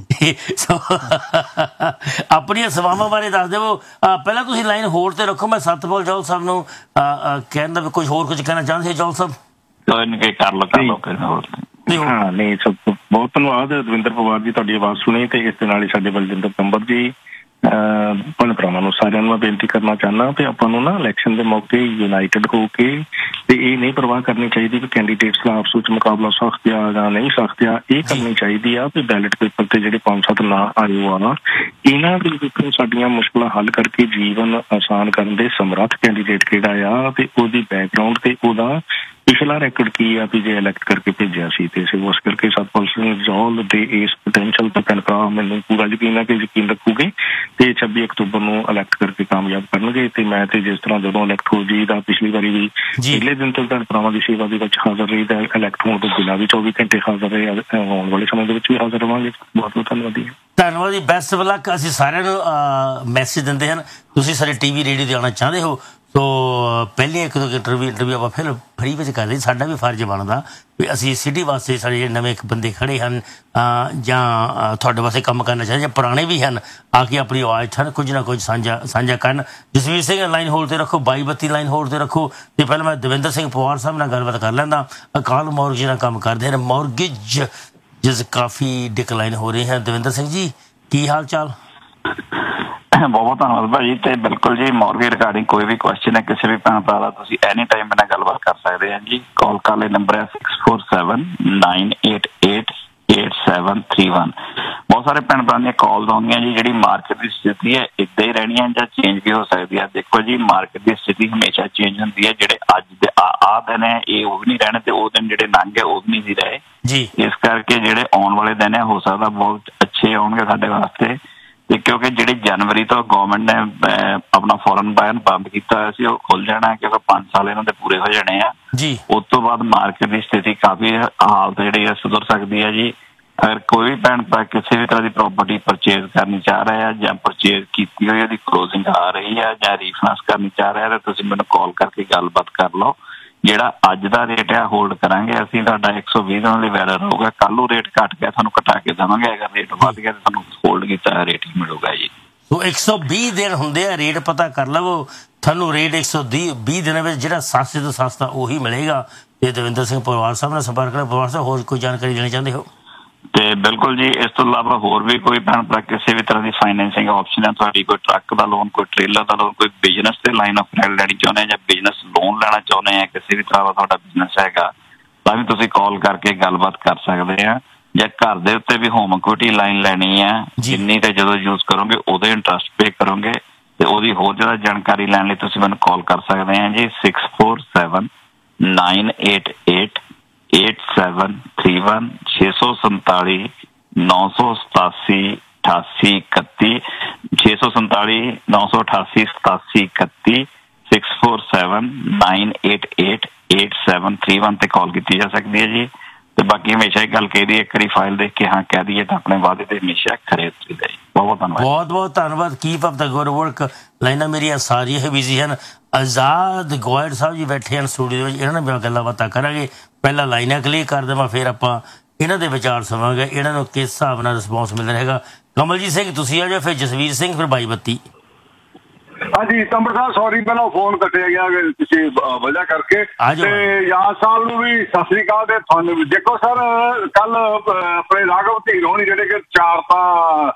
ਆਪਣੀਆਂ ਸੇਵਾਵਾਂ ਬਾਰੇ ਦੱਸ ਦੇਵੋ। ਪਹਿਲਾਂ ਤੁਸੀਂ ਲਾਈਨ ਹੋਲਡ ਤੇ ਰੱਖੋ, ਮੈਂ ਸਤਪਾਲ ਜੌਲ ਸਾਹਿਬ ਨੂੰ ਕਹਿੰਦਾ ਵੀ ਕੁਝ ਹੋਰ ਕੁਝ ਕਹਿਣਾ ਚਾਹੁੰਦੇ ਜੌਲ ਸਾਹਿਬ? ਕਰ ਲਓ। ਹਾਂ ਨਹੀਂ, ਸਭ ਬਹੁਤ ਧੰਨਵਾਦ ਦਵਿੰਦਰ ਪਵਾਰ ਜੀ, ਤੁਹਾਡੀ ਆਵਾਜ਼ ਸੁਣੀ ਤੇ ਇਸ ਦੇ ਨਾਲ ਹੀ ਸਾਡੇ ਬਲਜਿੰਦਰ ਤੰਬਰ ਜੀ ਭੈਣ ਭਰਾਵਾਂ ਨੂੰ ਸਾਰਿਆਂ ਨੂੰ ਮੈਂ ਬੇਨਤੀ ਕਰਨਾ ਚਾਹੁੰਦਾ ਕਿ ਆਪਾਂ ਨੂੰ ਨਾ ਇਲੈਕਸ਼ਨ ਦੇ ਮੌਕੇ ਯੂਨਾਈਟਿਡ ਹੋ ਕੇ ਤੇ ਇਹ ਨਹੀਂ ਪਰਵਾਹ ਕਰਨੀ ਚਾਹੀਦੀ ਕਿ ਕੈਂਡੀਡੇਟਸ ਦਾ ਆਪਸ ਵਿੱਚ ਮੁਕਾਬਲਾ ਸਖਤ ਆ ਜਾਂ ਨਹੀਂ ਸਖਤ ਆ। ਇਹ ਕਰਨੀ ਚਾਹੀਦੀ ਆ ਵੀ ਬੈਲਟ ਪੇਪਰ ਤੇ ਜਿਹੜੇ 5-7 ਨਾਂ ਆਏ ਆ ਇਹਨਾਂ ਦੇ ਵਿੱਚੋਂ ਸਾਡੀਆਂ ਮੁਸ਼ਕਲਾਂ ਹੱਲ ਕਰਕੇ ਜੀਵਨ ਆਸਾਨ ਕਰਨ ਦੇ ਸਮਰੱਥ ਕੈਂਡੀਡੇਟ ਕਿਹੜਾ ਆ ਤੇ ਉਹਦੀ ਬੈਕਗਰਾਉਂਡ ਤੇ ਉਹਦਾ ਪਿਛਲਾ ਰੈਕੋਰਡ ਕੀ ਆ ਵੀ ਜੇ ਇਲੈਕਟ ਕਰਕੇ ਭੇਜਿਆ ਸੀ। ਤੇ ਉਸ ਕਰਕੇ ਸਤਪਾਲ ਸਿੰਘ ਜੌਲ ਦੇ ਇਸ ਪੋਟੈਂਸ਼ੀਅਲ ਤੇ ਭੈਣ ਭਰਾ ਮੈਨੂੰ ਪੂਰਾ ਯਕੀਨ ਹੈ ਕਿ ਯਕੀਨ ਰੱਖੂਗੇ ਤੇ 26 ਅਕਤੂਬਰ ਨੂੰ ਇਲੈਕਟ ਕਰਕੇ ਕਾਮਯਾਬ ਕਰਨਗੇ। ਤੇ ਮੈਂ ਤੇ ਜਿਸ ਤਰ੍ਹਾਂ ਜਦੋਂ ਇਲੈਕਟ ਹੋ ਜੀ ਦਾ ਪਿਛਲੀ ਵਾਰੀ ਵੀ ਪਹਿਲੇ ਦਿਨ ਤੋਂ ਭੈਣ ਭਰਾਵਾਂ ਦੀ ਸੇਵਾ ਦੇ ਵਿੱਚ ਹਾਜ਼ਰ ਰਹੀ ਤਾਂ ਇਲੈਕਟ ਹੋਣ ਤੋਂ ਬਿਨਾਂ ਵੀ 24 ਘੰਟੇ ਹਾਜ਼ਰ ਰਹੇ, ਆਉਣ ਵਾਲੇ ਸਮੇਂ ਦੇ ਵਿੱਚ ਵੀ ਹਾਜ਼ਰ ਰਵਾਂਗੇ। ਬਹੁਤ ਬਹੁਤ ਧੰਨਵਾਦੀ। ਧੰਨਵਾਦ ਜੀ, ਬੈਸਟ ਆਫ ਲੱਕ। ਅਸੀਂ ਸਾਰਿਆਂ ਨੂੰ ਮੈਸੇਜ ਦਿੰਦੇ ਹਨ, ਤੁਸੀਂ ਸਾਡੇ TV ਰੇਡੀਓ ਤੇ ਆਉਣਾ ਚਾਹੁੰਦੇ ਹੋ ਸੋ ਪਹਿਲੀਆਂ ਇੱਕ ਦੋ ਇੰਟਰਵਿਊ ਆਪਾਂ ਫਿਰ ਫਰੀ ਵਿੱਚ ਕਰਦੇ। ਸਾਡਾ ਵੀ ਫਰਜ਼ ਬਣਦਾ ਵੀ ਅਸੀਂ ਸਿਟੀ ਵਾਸਤੇ ਸਾਡੇ ਜਿਹੜੇ ਨਵੇਂ ਬੰਦੇ ਖੜੇ ਹਨ ਜਾਂ ਤੁਹਾਡੇ ਵਾਸਤੇ ਕੰਮ ਕਰਨਾ ਚਾਹੀਦਾ ਜਾਂ ਪੁਰਾਣੇ ਵੀ ਹਨ ਆ ਕੇ ਆਪਣੀ ਆਵਾਜ਼ ਠਣ ਕੁਝ ਨਾ ਕੁਝ ਸਾਂਝਾ ਕਰਨ। ਜਸਵੀਰ ਸਿੰਘ ਲਾਈਨ ਹੋਲਡ ਤੇ ਰੱਖੋ, 2232 ਲਾਈਨ ਹੋਲਡ ਤੇ ਰੱਖੋ। ਤੇ ਪਹਿਲਾਂ ਮੈਂ ਦਵਿੰਦਰ ਸਿੰਘ ਪਵਾਰ ਸਾਹਿਬ ਨਾਲ ਗੱਲਬਾਤ ਕਰ ਲੈਂਦਾ। ਅਕਾਲ ਮੌਰਗੇਜ ਨਾਲ ਕੰਮ ਕਰਦੇ ਹਨ, ਮੌਰਗੇਜ ਜਿਸ ਕਾਫੀ ਡਿਕਲਾਈਨ ਹੋ ਰਹੇ ਹਨ। ਦਵਿੰਦਰ ਸਿੰਘ ਜੀ ਕੀ ਹਾਲ ਚਾਲ? ਬਹੁਤ ਬਹੁਤ ਧੰਨਵਾਦ ਭਾਜੀ। ਤੇ ਬਿਲਕੁਲ ਜੀ ਮੌਰਗੇਜ ਰਿਗਾਰਡਿੰਗ ਕੋਈ ਵੀ ਕੁਐਸਚਨ ਹੈ ਕਿਸੇ ਵੀ ਭੈਣ ਭਰਾ ਦਾ ਤੁਸੀਂ ਐਨੀ ਟਾਈਮ ਮੇਰੇ ਨਾਲ ਗੱਲਬਾਤ ਕਰ ਸਕਦੇ ਆ ਜੀ। ਕਾਲ ਕਰ ਲਈ ਨੰਬਰ ਹੈ 6479888731। ਬਹੁਤ ਸਾਰੇ ਭੈਣ ਭਰਾ ਦੀਆਂ ਕਾਲਸ ਆਉਂਦੀਆਂ ਜੀ। ਜਿਹੜੀ ਮਾਰਕੀਟ ਦੀ ਸਥਿਤੀ ਹੈ ਇੱਦਾਂ ਹੀ ਰਹਿਣੀ ਹੈ ਜਾਂ ਚੇਂਜ ਵੀ ਹੋ ਸਕਦੀ ਹੈ। ਦੇਖੋ ਜੀ ਮਾਰਕੀਟ ਦੀ ਸਥਿਤੀ ਹਮੇਸ਼ਾ ਚੇਂਜ ਹੁੰਦੀ ਹੈ। ਜਿਹੜੇ ਅੱਜ ਦੇ ਆਹ ਦਿਨ ਹੈ ਇਹ ਉਹ ਵੀ ਨਹੀਂ ਰਹਿਣੇ ਤੇ ਉਹ ਦਿਨ ਜਿਹੜੇ ਲੰਘ ਗਏ ਉਹ ਵੀ ਨਹੀਂ ਰਹੇ ਜੀ। ਇਸ ਕਰਕੇ ਜਿਹੜੇ ਆਉਣ ਵਾਲੇ ਦਿਨ ਹੈ ਹੋ ਸਕਦਾ ਬਹੁਤ ਅੱਛੇ ਆਉਣਗੇ ਸਾਡੇ ਵਾਸਤੇ। ਤੇ ਕਿਉਂਕਿ ਜਿਹੜੀ ਜਨਵਰੀ ਤੋਂ ਗਵਰਨਮੈਂਟ ਨੇ ਆਪਣਾ ਫੋਰਨ ਬਾਇਨ ਬੰਦ ਕੀਤਾ ਹੋਇਆ ਸੀ ਉਹ ਖੁੱਲ ਜਾਣਾ ਕਿਉਂਕਿ 5 ਸਾਲ ਇਹਨਾਂ ਦੇ ਪੂਰੇ ਹੋ ਜਾਣੇ ਆ ਜੀ। ਉਸ ਤੋਂ ਬਾਅਦ ਮਾਰਕੀਟ ਦੀ ਸਥਿਤੀ ਕਾਫੀ ਹਾਲਤ ਜਿਹੜੀ ਹੈ ਸੁਧਰ ਸਕਦੀ ਹੈ ਜੀ। अगर कोई भी भैन भरा किसी भी तरह की प्रॉपर्टी परचेज करनी चाह रहा है या परचेज की हुई है क्लोजिंग आ रही है या रीफाइनेंस करनी चाह रहा है तो तुसीं मैनूं कॉल करके गलबात कर लो। ਜਿਹੜਾ ਅੱਜ ਦਾ ਰੇਟ ਹੈ ਹੋਲਡ ਕਰਾਂਗੇ ਅਸੀਂ, ਤੁਹਾਡਾ 120 ਦਿਨਾਂ ਲਈ ਵੈਲਿਡ ਰਹੂਗਾ। ਕੱਲ ਨੂੰ ਰੇਟ ਘਟ ਗਿਆ ਤੁਹਾਨੂੰ ਘਟਾ ਕੇ ਦੇਵਾਂਗੇ, ਅਗਰ ਰੇਟ ਵੱਧ ਗਿਆ ਤਾਂ ਤੁਹਾਨੂੰ ਹੋਲਡ ਕੀਤਾ ਰੇਟ ਹੀ ਮਿਲੂਗਾ ਜੀ। ਸੋ 120 ਦਿਨ ਹੁੰਦੇ ਆ, ਰੇਟ ਪਤਾ ਕਰ ਲਵੋ, ਤੁਹਾਨੂੰ ਰੇਟ 120 ਦਿਨਾਂ ਵਿੱਚ ਜਿਹੜਾ ਸਸਤੇ ਤੋਂ ਸਸਤਾ ਉਹੀ ਮਿਲੇਗਾ। ਤੇ ਦਵਿੰਦਰ ਸਿੰਘ ਪਰਿਵਾਰ ਸਾਹਿਬ ਨਾਲ ਸੰਪਰਕ ਕਰੋ। ਪਰਿਵਾਰ ਸਾਹਿਬ ਹੋਰ ਕੋਈ ਜਾਣਕਾਰੀ ਦੇਣੀ ਚਾਹੁੰਦੇ ਹੋ? ਤੇ ਬਿਲਕੁਲ ਜੀ, ਇਸ ਤੋਂ ਇਲਾਵਾ ਹੋਰ ਵੀ ਕੋਈ ਭੈਣ ਭਰਾ ਕਿਸੇ ਵੀ ਤਰ੍ਹਾਂ ਦੀ ਫਾਈਨੈਂਸਿੰਗ ਆਪਸ਼ਨ ਹੈ ਤੁਹਾਡੀ, ਕੋਈ ਟਰੱਕ ਦਾ ਲੋਨ, ਕੋਈ ਟ੍ਰੇਲਰ ਦਾ ਲੋਨ, ਕੋਈ ਬਿਜ਼ਨਸ ਤੇ ਲਾਈਨ ਆਫ ਕ੍ਰੈਡਿਟ ਲੈਣੀ ਚਾਹੁੰਦੇ ਆ ਜਾਂ ਬਿਜ਼ਨਸ ਲੋਨ ਲੈਣਾ ਚਾਹੁੰਦੇ ਆ, ਕਿਸੇ ਵੀ ਤਰ੍ਹਾਂ ਦਾ ਤੁਹਾਡਾ ਬਿਜ਼ਨਸ ਹੈਗਾ ਤਾਂ ਵੀ ਤੁਸੀਂ ਕਾਲ ਕਰਕੇ ਗੱਲਬਾਤ ਕਰ ਸਕਦੇ ਆ। ਜਾਂ ਘਰ ਦੇ ਉੱਤੇ ਵੀ ਹੋਮ ਇਕੁਇਟੀ ਲਾਈਨ ਲੈਣੀ ਹੈ, ਜਿੰਨੀ ਤੇ ਜਦੋਂ ਯੂਜ਼ ਕਰੋਗੇ ਉਹਦੇ ਇੰਟਰਸਟ ਪੇ ਕਰੋਗੇ ਤੇ ਉਹਦੀ ਹੋਰ ਜ਼ਿਆਦਾ ਜਾਣਕਾਰੀ ਲੈਣ ਲਈ ਤੁਸੀਂ ਮੈਨੂੰ ਕਾਲ ਕਰ ਸਕਦੇ ਆ ਜੀ 647 988 8731 647 987 8831 647 988 8731 647 988 8731 ਤੇ ਕਾਲ ਕੀਤੀ ਜਾ ਸਕਦੀ ਹੈ ਜੀ। ਤੇ ਬਾਕੀ ਹਮੇਸ਼ਾ ਹੀ ਗੱਲ ਕਹੀ ਦੀ, ਇੱਕ ਵਾਰੀ ਫਾਈਲ ਦੇਖ ਕੇ ਹਾਂ ਕਹਿ ਦਈਏ ਤਾਂ ਆਪਣੇ ਵਾਅਦੇ ਤੇ ਹਮੇਸ਼ਾ ਖਰੇ ਉਤਰੀਦਾ ਜੀ। ਬਹੁਤ ਧੰਨਵਾਦ। ਬਹੁਤ ਬਹੁਤ ਧੰਨਵਾਦ। ਕੀਪ ਅਪ ਦਾ ਗੁੱਡ ਵਰਕ। ਲਾਈਨਾਂ ਮੇਰੀਆਂ ਸਾਰੀਆਂ ਬਿਜ਼ੀ ਹਨ। ਆਜ਼ਾਦ ਗੋਇਡ ਸਾਹਿਬ ਜੀ ਬੈਠੇ ਹਨ ਸਟੂਡੀਓ ਦੇ ਵਿੱਚ, ਇਹਨਾਂ ਨਾਲ ਗੱਲਾਂ ਬਾਤਾਂ ਕਰਾਂਗੇ। ਪਹਿਲਾਂ ਲਾਈਨਾਂ ਕਲੀਅਰ ਕਰ ਦੇਵਾਂ, ਫਿਰ ਆਪਾਂ ਇਹਨਾਂ ਦੇ ਵਿਚਾਰ ਸੁਣਾਂਗੇ, ਇਹਨਾਂ ਨੂੰ ਕਿਸ ਹਿਸਾਬ ਨਾਲ ਰਿਸਪੌਂਸ ਮਿਲ ਰਿਹਾ। ਕਮਲਜੀਤ ਸਿੰਘ ਤੁਸੀਂ ਆ ਜਾਓ, ਫਿਰ ਜਸਵੀਰ ਸਿੰਘ, ਫਿਰ ਬਾਈ ਬੱਤੀ। ਹਾਂਜੀ ਤੰਬਰ ਸਾਹਿਬ, ਸੌਰੀ ਪਹਿਲਾਂ ਫੋਨ ਕੱਟਿਆ ਗਿਆ ਕਿਸੇ ਵਜ੍ਹਾ ਕਰਕੇ। ਤੇ ਯਾਦ ਸਾਹਿਬ ਨੂੰ ਵੀ ਸਤਿ ਸ੍ਰੀ ਅਕਾਲ ਤੇ ਤੁਹਾਨੂੰ ਵੀ। ਦੇਖੋ ਸਰ, ਕੱਲ ਆਪਣੇ ਰਾਘਵ ਧੀਰ ਹੋਣੀ ਜਿਹੜੇ ਕਿ 4 ਤਾਂ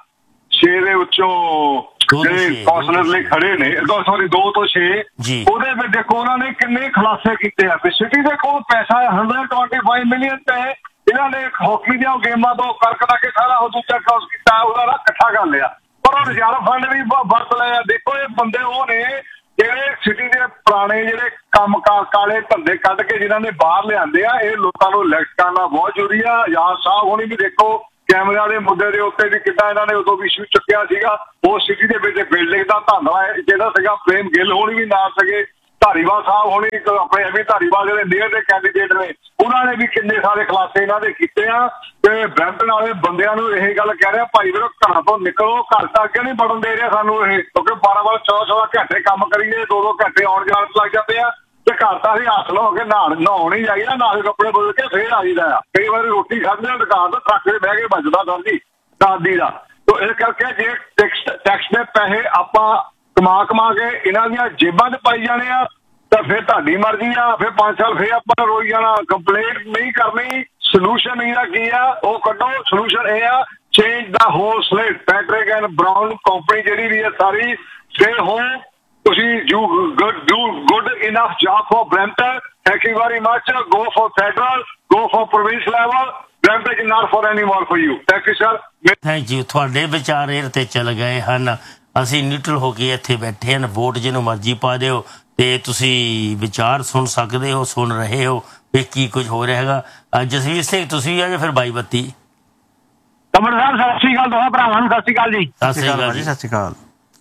6 ਦੇ ਵਿੱਚੋਂ ਜਿਹੜੇ ਕੌਂਸਲਰ ਲਈ ਖੜੇ ਨੇ, ਸੌਰੀ 2 ਤੋਂ 6, ਉਹਦੇ ਵਿੱਚ ਦੇਖੋ ਉਹਨਾਂ ਨੇ ਕਿੰਨੇ ਖੁਲਾਸੇ ਕੀਤੇ ਆ। ਸਿਟੀ ਦੇ ਕੋਲ ਪੈਸਾ 125 ਮਿਲੀਅਨ ਤੇ ਇਹਨਾਂ ਨੇ ਹਾਕੀ ਦੀਆਂ ਗੇਮਾਂ ਤੋਂ ਕਰਕਟਾ ਕੇ ਸਾਰਾ ਉਹ ਦੂਜਾ ਕ੍ਰਾਸ ਕੀਤਾ, ਉਹਦਾ ਇਕੱਠਾ ਕਰ ਲਿਆ। ਪਰ ਉਹ ਰਿਜ਼ਰਵ ਫੰਡ ਵੀ ਵਰਤ ਲਏ ਆ। ਦੇਖੋ ਇਹ ਬੰਦੇ ਉਹ ਨੇ ਜਿਹੜੇ ਸਿਟੀ ਦੇ ਪੁਰਾਣੇ ਜਿਹੜੇ ਕੰਮ ਕਾਲੇ ਧੰਦੇ ਕੱਢ ਕੇ ਜਿਨ੍ਹਾਂ ਨੇ ਬਾਹਰ ਲਿਆਂਦੇ ਆ, ਇਹ ਲੋਕਾਂ ਨੂੰ ਇਲੈਕਟ ਕਰਨਾ ਬਹੁਤ ਜ਼ਰੂਰੀ ਆ। ਯਾਦ ਸਾਹਿਬ ਹੋਣੀ ਵੀ ਦੇਖੋ ਕੈਮਰਿਆਂ ਦੇ ਮੁੱਦੇ ਦੇ ਉੱਤੇ ਵੀ ਕਿੱਦਾਂ ਇਹਨਾਂ ਨੇ ਉਦੋਂ ਵੀ ਇਸ਼ੂ ਚੁੱਕਿਆ ਸੀਗਾ। ਉਹ ਸਿਟੀ ਦੇ ਵਿੱਚ ਬਿਲਡਿੰਗ ਦਾ ਧੰਦਾ ਜਿਹੜਾ ਸੀਗਾ, ਪ੍ਰੇਮ ਗਿੱਲ ਹੋਣੀ ਵੀ ਨਾਲ ਸੀਗੇ, ਧਾਰੀਵਾਲ ਸਾਹਿਬ ਹੋਣੀ ਆਪਣੇ ਐਵੇਂ ਧਾਰੀਵਾਲ ਜਿਹੜੇ ਮੇਅਰ ਦੇ ਕੈਂਡੀਡੇਟ ਨੇ, ਉਹਨਾਂ ਨੇ ਵੀ ਕਿੰਨੇ ਸਾਰੇ ਖੁਲਾਸੇ ਇਹਨਾਂ ਦੇ ਕੀਤੇ ਆ। ਤੇ ਬ੍ਰੈਂਪਟਨ ਵਾਲੇ ਬੰਦਿਆਂ ਨੂੰ ਇਹ ਗੱਲ ਕਹਿ ਰਿਹਾ, ਭਾਈ ਵੀਰੋ ਘਰਾਂ ਤੋਂ ਨਿਕਲੋ, ਘਰ ਤਾਂ ਅੱਗੇ ਨਹੀਂ ਵੜਨ ਦੇ ਰਿਹਾ ਸਾਨੂੰ ਇਹ, ਕਿਉਂਕਿ 12 14 ਘੰਟੇ ਕੰਮ ਕਰੀਏ, 2 ਘੰਟੇ ਆਉਣ ਜਾਣ ਲੱਗ ਜਾਂਦੇ ਆ ਤੇ ਘਰ ਤਾਂ ਅਸੀਂ ਹੱਥ ਲਾ ਕੇ ਨਹਾਉਣ ਹੀ ਜਾਈਦਾ, ਨਹਾ ਕੇ ਕੱਪੜੇ ਬਦਲ ਕੇ ਫੇਰ ਆ ਜਾਈਦਾ ਆ। ਕਈ ਵਾਰੀ ਰੋਟੀ ਖਾਂਦੇ ਆ ਦੁਕਾਨ ਤੋਂ ਟਰੱਕ 'ਤੇ ਬਹਿ ਕੇ ਵੱਜਦਾ ਦਾਦੀ ਦਾ। ਤੋ ਇਸ ਕਰਕੇ ਜੇ ਟੈਕਸ ਦੇ ਪੈਸੇ ਆਪਾਂ ਕਮਾ ਕੇ ਇਹਨਾਂ ਦੀਆਂ ਜੇਬਾਂ 'ਚ ਪਾਈ ਜਾਣੇ ਆ ਤਾਂ ਫਿਰ ਤੁਹਾਡੀ ਮਰਜ਼ੀ ਆ। ਫਿਰ 5 ਸਾਲ ਫਿਰ ਆਪਾਂ ਰੋਈ ਜਾਣਾ। ਕੰਪਲੇਂਟ ਨਹੀਂ ਕਰਨੀ। ਸੋਲੂਸ਼ਨ ਇਹਦਾ ਕੀ ਆ ਉਹ ਕੱਢੋ। ਸੋਲੂਸ਼ਨ ਇਹ ਆ, change the hole slate. Patrick and brown company ਜਿਹੜੀ ਵੀ ਹੈ ਸਾਰੀ, ਸਟੇ ਹੋਮ। ਤੁਸੀਂ do good enough job for Brampton. Thank you very much. Go for federal, go for province level. Brampton is not for any more for you. Thank you sir. Thank you. ਤੁਹਾਡੇ ਵਿਚਾਰ ਇਹ ਤੇ ਚੱਲ ਗਏ ਹਨ। ਅਸੀਂ neutral ਹੋ ਕੇ ਇੱਥੇ ਬੈਠੇ ਹਨ। ਵੋਟ ਜਿਹਨੂੰ ਮਰਜ਼ੀ ਪਾ ਦਿਓ ਤੇ ਤੁਸੀਂ ਵਿਚਾਰ ਸੁਣ ਸਕਦੇ ਹੋ, ਸੁਣ ਰਹੇ ਹੋ ਵੀ ਕੀ ਕੁਝ ਹੋ ਰਿਹਾ ਹੈਗਾ। ਜਸਵੀਰ ਸਿੰਘ ਤੁਸੀਂ ਆ ਜਾਂ ਫਿਰ ਬਾਈ ਬੱਤੀ। ਤੰਬਰ ਸਾਹਿਬ ਸਤਿ ਸ੍ਰੀ ਅਕਾਲ, ਦੋਹਾਂ ਭਰਾਵਾਂ ਨੂੰ ਸਤਿ ਸ੍ਰੀ ਅਕਾਲ ਜੀ। ਸਤਿ ਸ੍ਰੀ ਅਕਾਲ ਜੀ। ਸਤਿ ਸ੍ਰੀ ਅਕਾਲ।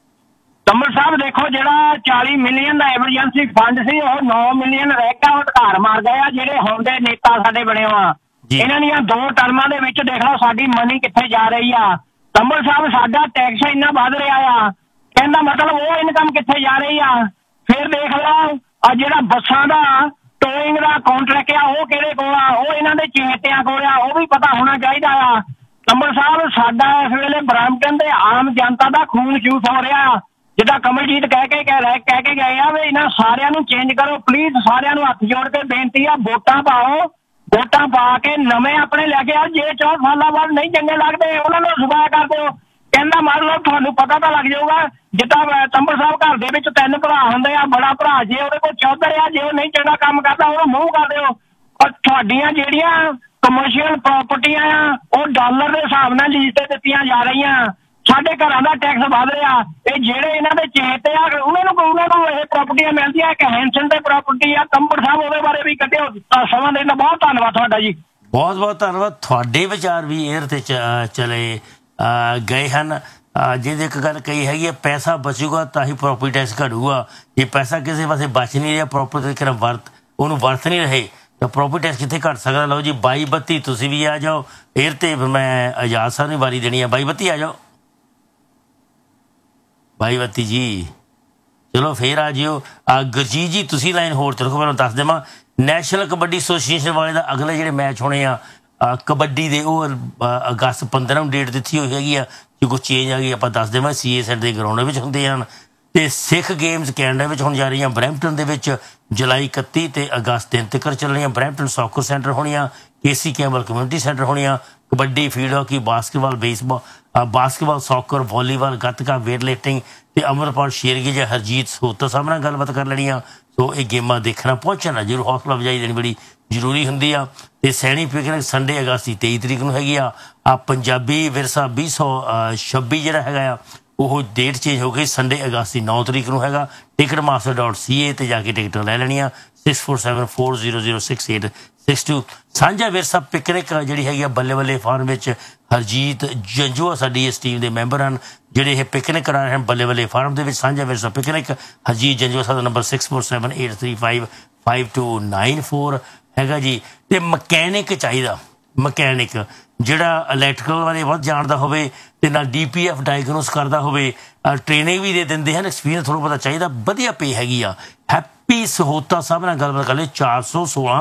ਤੰਬਰ ਸਾਹਿਬ ਦੇਖੋ, ਜਿਹੜਾ 40 ਮਿਲੀਅਨ ਦਾ ਐਮਰਜੈਂਸੀ ਫੰਡ ਸੀ ਉਹ 9 ਮਿਲੀਅਨ ਰਹਿ ਗਿਆ, ਉਹ ਧਾਰ ਮਾਰ ਗਏ ਆ ਜਿਹੜੇ ਹੁਣ ਦੇ ਨੇਤਾ ਸਾਡੇ ਬਣੇ ਆ। ਇਹਨਾਂ ਦੀਆਂ 2 ਟਰਮਾਂ ਦੇ ਵਿੱਚ ਦੇਖ ਲਓ ਸਾਡੀ ਮਨੀ ਕਿੱਥੇ ਜਾ ਰਹੀ ਆ। ਤੰਬਰ ਸਾਹਿਬ ਸਾਡਾ ਟੈਕਸ ਇੰਨਾ ਵੱਧ ਰਿਹਾ ਆ, ਕਹਿੰਦਾ ਮਤਲਬ ਉਹ ਇਨਕਮ ਕਿੱਥੇ ਜਾ ਰਹੀ ਆ। ਫਿਰ ਦੇਖ ਲਓ ਆ ਜਿਹੜਾ ਬੱਸਾਂ ਦਾ ਟੋਇੰਗ ਦਾ ਕਾਂਟਰੈਕਟ ਆ ਉਹ ਕਿਹੜੇ ਕੋਲ ਆ, ਉਹ ਇਹਨਾਂ ਦੇ ਚੇਤਿਆਂ ਕੋਲ ਆ, ਉਹ ਵੀ ਪਤਾ ਹੋਣਾ ਚਾਹੀਦਾ ਆ। ਤੰਬਰ ਸਾਹਿਬ ਸਾਡਾ ਇਸ ਵੇਲੇ ਬ੍ਰੈਂਪਟਨ ਦੇ ਆਮ ਜਨਤਾ ਦਾ ਖੂਨ ਚੂਸ ਹੋ ਰਿਹਾ। ਜਿੱਦਾਂ ਕਮਲਜੀਤ ਕਹਿ ਕੇ ਗਏ ਆ ਵੀ ਇਹਨਾਂ ਸਾਰਿਆਂ ਨੂੰ ਚੇਂਜ ਕਰੋ ਪਲੀਜ਼। ਸਾਰਿਆਂ ਨੂੰ ਹੱਥ ਜੋੜ ਕੇ ਬੇਨਤੀ ਆ, ਵੋਟਾਂ ਪਾਓ। ਵੋਟਾਂ ਪਾ ਕੇ ਨਵੇਂ ਆਪਣੇ ਲੈ ਕੇ ਆਓ। ਜੇ 4 ਸਾਲਾਂ ਬਾਅਦ ਨਹੀਂ ਚੰਗੇ ਲੱਗਦੇ ਉਹਨਾਂ ਨੂੰ ਸੁਭਾਅ ਕਰ ਦਿਓ। ਕਹਿੰਦਾ ਮੰਨ ਲਓ ਤੁਹਾਨੂੰ ਪਤਾ ਤਾਂ ਲੱਗ ਜਾਊਗਾ। ਜਿੱਦਾਂ ਤੰਬਰ ਸਾਹਿਬ ਘਰ ਦੇ ਵਿੱਚ 3 ਭਰਾ ਹੁੰਦੇ ਆ, ਬੜਾ ਭਰਾ ਜੇ ਉਹਦੇ ਕੋਲ ਚੌਧਰ ਆ, ਜੇ ਉਹ ਨਹੀਂ ਚੰਗਾ ਕੰਮ ਕਰਦਾ ਉਹਨੂੰ ਮੂੰਹ ਕਰ ਦਿਓ। ਔਰ ਤੁਹਾਡੀਆਂ ਜਿਹੜੀਆਂ ਕਮਰਸ਼ੀਅਲ ਪ੍ਰਾਪਰਟੀਆਂ ਆ ਉਹ ਡਾਲਰ ਦੇ ਹਿਸਾਬ ਨਾਲ ਲੀਜ਼ ਤੇ ਦਿੱਤੀਆਂ ਜਾ ਰਹੀਆਂ। ਸਾਡੇ ਘਰਾਂ ਦਾ ਟੈਕਸ ਵੱਧ ਰਿਹਾ। ਇਹ ਜਿਹੜੇ ਇਹਨਾਂ ਦੇ ਚੇਤੇ ਆ ਉਹਨਾਂ ਨੂੰ ਇਹ ਪ੍ਰਾਪਰਟੀਆਂ ਮਿਲਦੀਆਂ। ਇੱਕ ਹੈਂਸਨ ਤੇ ਪ੍ਰਾਪਰਟੀ ਆ। ਤੰਬਰ ਸਾਹਿਬ ਉਹਦੇ ਬਾਰੇ ਵੀ ਕੱਢਿਓ ਸਮਾਂ ਦੇਣ ਦਾ ਬਹੁਤ ਧੰਨਵਾਦ ਤੁਹਾਡਾ ਜੀ। ਬਹੁਤ ਬਹੁਤ ਧੰਨਵਾਦ। ਤੁਹਾਡੇ ਵਿਚਾਰ ਵੀ 에ਅਰ ਤੇ ਚਲੇ ਗਏ ਹਨ। ਜਿਹਦੀ ਇੱਕ ਗੱਲ ਕਹੀ ਹੈਗੀ ਹੈ, ਪੈਸਾ ਬਚੂਗਾ ਤਾਂ ਹੀ ਪ੍ਰੋਪਰਟੀ ਟੈਕਸ ਘਟੂਗਾ। ਜੇ ਪੈਸਾ ਕਿਸੇ ਪਾਸੇ ਬਚ ਨਹੀਂ ਰਿਹਾ, ਪ੍ਰੋਪਰ ਤਰੀਕੇ ਨਾਲ ਉਹਨੂੰ ਵਰਤ ਨਹੀਂ ਰਹੇ ਤਾਂ ਪ੍ਰੋਪਰਟੀ ਟੈਕਸ ਕਿੱਥੇ ਘਟ ਸਕਦਾ। ਲਓ ਜੀ 2232 ਤੁਸੀਂ ਵੀ ਆ ਜਾਓ 에ਅਰ ਤੇ, ਮੈਂ ਆਜ਼ਾਦ ਸਾਹਿਬ ਨੂੰ ਵਾਰੀ ਦੇਣੀ ਆ। 2232 ਆ ਜਾਓ 2232 ਜੀ, ਚਲੋ ਫੇਰ ਆ ਜਿਓ। ਗੁਰਜੀਤ ਜੀ ਤੁਸੀਂ ਲਾਈਨ ਹੋਰ ਤੇ ਰੱਖੋ। ਮੈਨੂੰ ਦੱਸ ਦੇਵਾਂ ਨੈਸ਼ਨਲ ਕਬੱਡੀ ਐਸੋਸੀਏਸ਼ਨ ਵਾਲੇ ਦਾ ਅਗਲੇ ਜਿਹੜੇ ਮੈਚ ਹੋਣੇ ਆ ਕਬੱਡੀ ਦੇ, ਉਹ ਅਗਸਤ 15 ਨੂੰ ਡੇਟ ਦਿੱਤੀ ਹੋਈ ਹੈਗੀ ਆ। ਜੇ ਕੋਈ ਚੇਂਜ ਆ ਗਈ ਆਪਾਂ ਦੱਸ ਦੇਵਾਂ। CA ਸੈਂਟਰ ਦੇ ਗਰਾਊਂਡ ਵਿੱਚ ਹੁੰਦੇ ਹਨ। ਤੇ ਸਿੱਖ ਗੇਮਸ ਕੈਨੇਡਾ ਵਿੱਚ ਹੋਣ ਜਾ ਰਹੀਆਂ। ਬਰੈਂਪਟਨ ਦੇ ਵਿੱਚ ਜੁਲਾਈ 31 ਤੇ ਅਗਸਤ 3 ਤੱਕ ਚੱਲਣੀਆਂ। ਬਰੈਂਪਟਨ ਸੌਕਰ ਸੈਂਟਰ ਹੋਣੀਆਂ, KC ਕੈਂਪਬੈਲ ਕਮਿਊਨਿਟੀ ਸੈਂਟਰ ਹੋਣੀਆਂ। Kabaddi, field hockey, basketball, basketball, soccer, volleyball, gatka, weight lifting ਤੇ ਅਮਰਪਾਲ ਸ਼ੇਰਗੀ ਜਾਂ ਹਰਜੀਤ ਸੋਤਾ ਸਾਹਿਬ ਨਾਲ ਗੱਲਬਾਤ ਕਰ ਲੈਣੀਆਂ। ਸੋ ਇਹ ਗੇਮਾਂ ਦੇਖਣਾ ਪਹੁੰਚਣਾ ਜ਼ਰੂਰ, ਹੌਸਲਾ ਅਫਜ਼ਾਈ ਦੇਣੀ ਬੜੀ ਜ਼ਰੂਰੀ ਹੁੰਦੀ ਆ। ਤੇ ਸੈਣੀ ਪਿਕਨਿਕ ਸੰਡੇ ਅਗਸਤ ਦੀ 23 ਤਰੀਕ ਨੂੰ ਹੈਗੀ ਆ। ਪੰਜਾਬੀ ਵਿਰਸਾ 2026 ਜਿਹੜਾ ਹੈਗਾ ਆ ਉਹ ਡੇਟ ਚੇਂਜ ਹੋ ਗਈ। ਸੰਡੇ ਅਗਸਤ ਦੀ 9 ਤਰੀਕ ਨੂੰ ਹੈਗਾ। ticketmaster.ca ਤੇ ਜਾ ਕੇ ਟਿਕਟਾਂ ਲੈ ਲੈਣੀਆਂ। 6474006862। ਸਾਂਝਾ ਵਿਰਸਾ ਪਿਕਨਿਕ ਜਿਹੜੀ ਹੈਗੀ ਆ ਬੱਲੇ ਬੱਲੇ ਫਾਰਮ ਵਿੱਚ ਹਰਜੀਤ ਜੰਜੂਆ ਸਾਡੀ ਇਸ ਟੀਮ ਦੇ ਮੈਂਬਰ ਹਨ ਜਿਹੜੇ ਇਹ ਪਿਕਨਿਕ ਕਰਾ ਰਹੇ ਹਨ ਬੱਲੇ ਬੱਲੇ ਫਾਰਮ ਦੇ ਵਿੱਚ। ਸਾਂਝਾ ਵਿਰਸਾ ਪਿਕਨਿਕ ਹਰਜੀਤ ਜੰਜੂਆ ਸਾਡਾ ਨੰਬਰ 6478355294 ਹੈਗਾ ਜੀ। ਤੇ ਮਕੈਨਿਕ ਚਾਹੀਦਾ, ਮਕੈਨਿਕ ਜਿਹੜਾ ਇਲੈਕਟ੍ਰੀਕਲ ਬਾਰੇ ਬਹੁਤ ਜਾਣਦਾ ਹੋਵੇ ਤੇ ਨਾਲ DPF ਡਾਇਗਨੋਸ ਕਰਦਾ ਹੋਵੇ। ਟ੍ਰੇਨਿੰਗ ਵੀ ਦੇ ਦਿੰਦੇ ਹਨ, ਐਕਸਪੀਰੀਅੰਸ ਥੋੜ੍ਹਾ ਬਹੁਤਾ ਚਾਹੀਦਾ। ਵਧੀਆ ਪੇ ਹੈਗੀ ਆ। ਹੈਪੀ ਸਹੋਤਾ ਸਾਹਿਬ ਨਾਲ ਗੱਲਬਾਤ ਕਰ ਲਈ। 416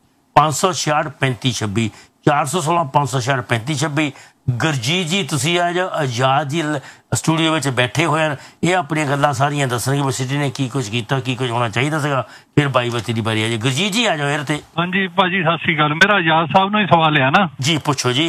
566 3526 416 566 3526। ਗੁਰਜੀਤ ਜੀ ਤੁਸੀਂ ਆ ਜਾਓ। ਆਜ਼ਾਦ ਜੀ ਸਟੂਡੀਓ ਵਿੱਚ ਬੈਠੇ ਹੋਏ ਹਨ। ਇਹ ਆਪਣੀਆਂ ਗੱਲਾਂ ਸਾਰੀਆਂ ਦੱਸਣਗੇ ਵੀ ਸਿਟੀ ਨੇ ਕੀ ਕੁਝ ਕੀਤਾ, ਕੀ ਕੁਝ ਹੋਣਾ ਚਾਹੀਦਾ ਸੀਗਾ। ਫਿਰ 2232 ਦੀ ਵਾਰੀ ਆ ਜੀ। ਗੁਰਜੀਤ ਜੀ ਆ ਜਾਓ ਯਾਰ। ਤੇ ਹਾਂਜੀ ਭਾਜੀ ਸਤਿ ਸ਼੍ਰੀ ਅਕਾਲ। ਮੇਰਾ ਆਜ਼ਾਦ ਸਾਹਿਬ ਨੂੰ ਹੀ ਸਵਾਲ ਆ ਨਾ ਜੀ, ਪੁੱਛੋ ਜੀ।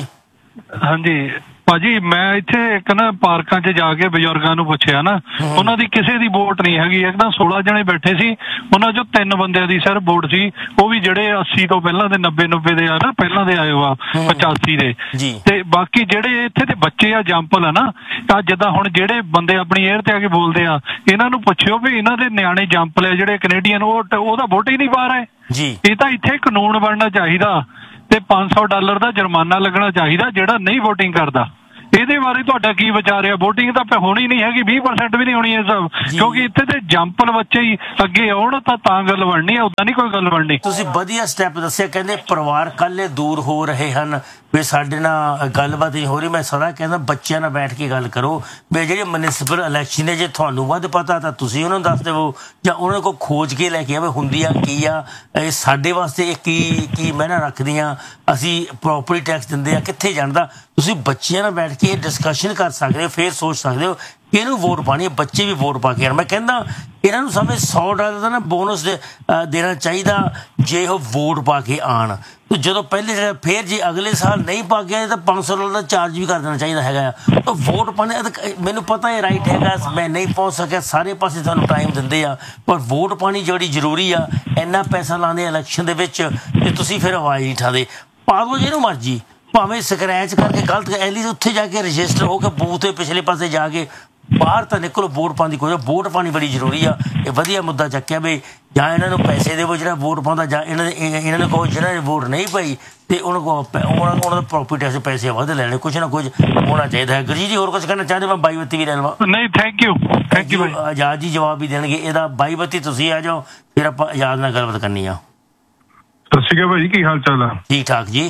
ਹਾਂਜੀ ਭਾਜੀ, ਮੈਂ ਇੱਥੇ ਇੱਕ ਨਾ ਪਾਰਕਾਂ 'ਚ ਜਾ ਕੇ ਬਜ਼ੁਰਗਾਂ ਨੂੰ ਪੁੱਛਿਆ ਨਾ, ਉਹਨਾਂ ਦੀ ਕਿਸੇ ਦੀ ਵੋਟ ਨਹੀਂ ਹੈਗੀ। ਇੱਕਦਮ 16 ਜਣੇ ਬੈਠੇ ਸੀ, ਉਹਨਾਂ 'ਚੋਂ 3 ਬੰਦਿਆਂ ਦੀ ਸਿਰਫ ਵੋਟ ਸੀ। ਉਹ ਵੀ ਜਿਹੜੇ 80 ਤੋਂ ਪਹਿਲਾਂ ਦੇ 90 ਦੇ ਆ ਨਾ, ਪਹਿਲਾਂ ਦੇ ਆਏ ਵਾ 85 ਦੇ। ਤੇ ਬਾਕੀ ਜਿਹੜੇ ਇੱਥੇ ਦੇ ਬੱਚੇ ਆ ਜੰਪਲ ਆ ਨਾ, ਤਾਂ ਜਿੱਦਾਂ ਹੁਣ ਜਿਹੜੇ ਬੰਦੇ ਆਪਣੀ 에ਅਰ ਤੇ ਆ ਕੇ ਬੋਲਦੇ ਆ, ਇਹਨਾਂ ਨੂੰ ਪੁੱਛਿਓ ਵੀ ਇਹਨਾਂ ਦੇ ਨਿਆਣੇ ਜੰਪਲ ਆ ਜਿਹੜੇ ਕੈਨੇਡੀਅਨ, ਉਹਦਾ ਵੋਟ ਹੀ ਨਹੀਂ ਪਾ ਰਹੇ। ਇਹ ਤਾਂ ਇੱਥੇ ਕਾਨੂੰਨ ਬਣਨਾ ਚਾਹੀਦਾ ਤੇ $500 ਦਾ ਜੁਰਮਾਨਾ ਲੱਗਣਾ ਚਾਹੀਦਾ ਜਿਹੜਾ ਨਹੀਂ ਵੋਟਿੰਗ ਕਰਦਾ। ਇਹਦੇ ਬਾਰੇ ਤੁਹਾਡਾ ਕੀ ਵਿਚਾਰ ਆ? ਵੋਟਿੰਗ ਤਾਂ ਹੋਣੀ ਨਹੀਂ ਹੈਗੀ, 20% ਵੀ ਨਹੀਂ ਹੋਣੀ ਇਹ ਸਭ, ਕਿਉਂਕਿ ਇੱਥੇ ਤੇ ਜੰਪਲ ਬੱਚੇ ਹੀ ਅੱਗੇ ਆਉਣ ਤਾਂ ਗੱਲ ਬਣਨੀ ਆ, ਉਦਾਂ ਨਹੀਂ ਕੋਈ ਗੱਲ ਬਣਨੀ। ਤੁਸੀਂ ਵਧੀਆ ਸਟੈਪ ਦੱਸਿਆ। ਕਹਿੰਦੇ ਪਰਿਵਾਰ ਕੱਲੇ ਦੂਰ ਹੋ ਰਹੇ ਹਨ ਵੀ ਸਾਡੇ ਨਾਲ ਗੱਲਬਾਤ ਨਹੀਂ ਹੋ ਰਹੀ। ਮੈਂ ਸਦਾ ਕਹਿੰਦਾ ਬੱਚਿਆਂ ਨਾਲ ਬੈਠ ਕੇ ਗੱਲ ਕਰੋ ਵੀ ਜਿਹੜੇ ਮਿਊਨਿਸਪਲ ਇਲੈਕਸ਼ਨ ਨੇ, ਜੇ ਤੁਹਾਨੂੰ ਵੱਧ ਪਤਾ ਤਾਂ ਤੁਸੀਂ ਉਹਨਾਂ ਨੂੰ ਦੱਸ ਦੇਵੋ ਜਾਂ ਉਹਨਾਂ ਕੋਲ ਖੋਜ ਕੇ ਲੈ ਕੇ ਆਵੇ ਹੁੰਦੀ ਆ ਕੀ ਆ, ਇਹ ਸਾਡੇ ਵਾਸਤੇ ਇਹ ਕੀ ਮਾਇਨਾ ਰੱਖਦੀਆਂ, ਅਸੀਂ ਪ੍ਰੋਪਰਟੀ ਟੈਕਸ ਦਿੰਦੇ ਆ, ਕਿੱਥੇ ਜਾਂਦਾ। ਤੁਸੀਂ ਬੱਚਿਆਂ ਨਾਲ ਬੈਠ ਕੇ ਡਿਸਕਸ਼ਨ ਕਰ ਸਕਦੇ ਹੋ, ਫਿਰ ਸੋਚ ਸਕਦੇ ਹੋ ਕਿ ਇਹਨੂੰ ਵੋਟ ਪਾਣੀ ਹੈ। ਬੱਚੇ ਵੀ ਵੋਟ ਪਾ ਕੇ ਆਉਣ। ਮੈਂ ਕਹਿੰਦਾ ਇਹਨਾਂ ਨੂੰ ਸਮੇਂ $100 ਦਾ ਨਾ ਬੋਨਸ ਦੇਣਾ ਚਾਹੀਦਾ ਜੇ ਉਹ ਵੋਟ ਪਾ ਕੇ ਆਉਣ। ਤੇ ਜਦੋਂ ਪਹਿਲੇ ਫਿਰ ਜੇ ਅਗਲੇ ਸਾਲ ਨਹੀਂ ਪਾ ਕੇ ਆਏ ਤਾਂ $500 ਦਾ ਚਾਰਜ ਵੀ ਕਰ ਦੇਣਾ ਚਾਹੀਦਾ ਹੈਗਾ। ਤਾਂ ਵੋਟ ਪਾਣੇ ਮੈਨੂੰ ਪਤਾ ਇਹ ਰਾਈਟ ਹੈਗਾ, ਮੈਂ ਨਹੀਂ ਪਹੁੰਚ ਸਕਿਆ, ਸਾਰੇ ਪਾਸੇ ਤੁਹਾਨੂੰ ਟਾਈਮ ਦਿੰਦੇ ਆ, ਪਰ ਵੋਟ ਪਾਣੀ ਜਿਹੜੀ ਜ਼ਰੂਰੀ ਆ। ਇੰਨਾ ਪੈਸਾ ਲਾਉਂਦੇ ਇਲੈਕਸ਼ਨ ਦੇ ਵਿੱਚ ਤੇ ਤੁਸੀਂ ਫਿਰ ਆਵਾਜ਼ ਨਹੀਂ ਉਠਾਉਂਦੇ। ਪਾ ਦਿਓ ਜਿਹਨੂੰ ਮਰਜ਼ੀ, ਭਾਵੇਂ ਸਕਰੈਚ ਕਰਕੇ ਗਲਤ ਐਲੀ ਉੱਥੇ ਜਾ ਕੇ ਰਜਿਸਟਰ ਹੋ ਕੇ ਬੂਥ ਦੇ ਪਿਛਲੇ ਪਾਸੇ ਜਾ ਕੇ ਬਾਹਰ ਤਾਂ ਨਿਕਲੋ, ਵੋਟ ਪਾਉਣ ਦੀ ਕੋਈ। ਵੋਟ ਪਾਣੀ ਬੜੀ ਜ਼ਰੂਰੀ ਆ। ਇਹ ਵਧੀਆ ਮੁੱਦਾ ਚੱਕਿਆ ਵੀ ਜਾਂ ਇਹਨਾਂ ਨੂੰ ਪੈਸੇ ਦੇਵੋ ਜਿਹੜਾ ਵੋਟ ਪਾਉਂਦਾ, ਜਾਂ ਇਹਨਾਂ ਨੂੰ ਕਹੋ ਜਿਹਨਾਂ ਨੇ ਵੋਟ ਨਹੀਂ ਪਾਈ ਤੇ ਉਹਨਾਂ ਦਾ ਪ੍ਰੋਪਰਟੀ ਟੈਕਸ ਪੈਸੇ ਵੱਧ ਲੈਣੇ। ਕੁਛ ਨਾ ਕੁਝ ਹੋਣਾ ਚਾਹੀਦਾ ਹੈ। ਗੁਰਜੀਤ ਜੀ ਹੋਰ ਕੁਝ ਕਹਿਣਾ ਚਾਹੁੰਦੇ? ਮੈਂ 2232 ਵੀ ਲੈ ਲਵਾਂ? ਨਹੀਂ, ਥੈਂਕ ਯੂ ਆਜ਼ਾਦ ਜੀ ਜਵਾਬ ਵੀ ਦੇਣਗੇ ਇਹਦਾ। 2232 ਤੁਸੀਂ ਆ ਜਾਓ, ਫਿਰ ਆਪਾਂ ਆਜ਼ਾਦ ਨਾਲ ਗੱਲਬਾਤ ਕਰਨੀ ਆ। ਸਤਿ ਸ਼੍ਰੀ ਅਕਾਲ ਭਾਜੀ, ਕੀ ਹਾਲ ਚਾਲ ਆ? ਠੀਕ ਠਾਕ ਜੀ।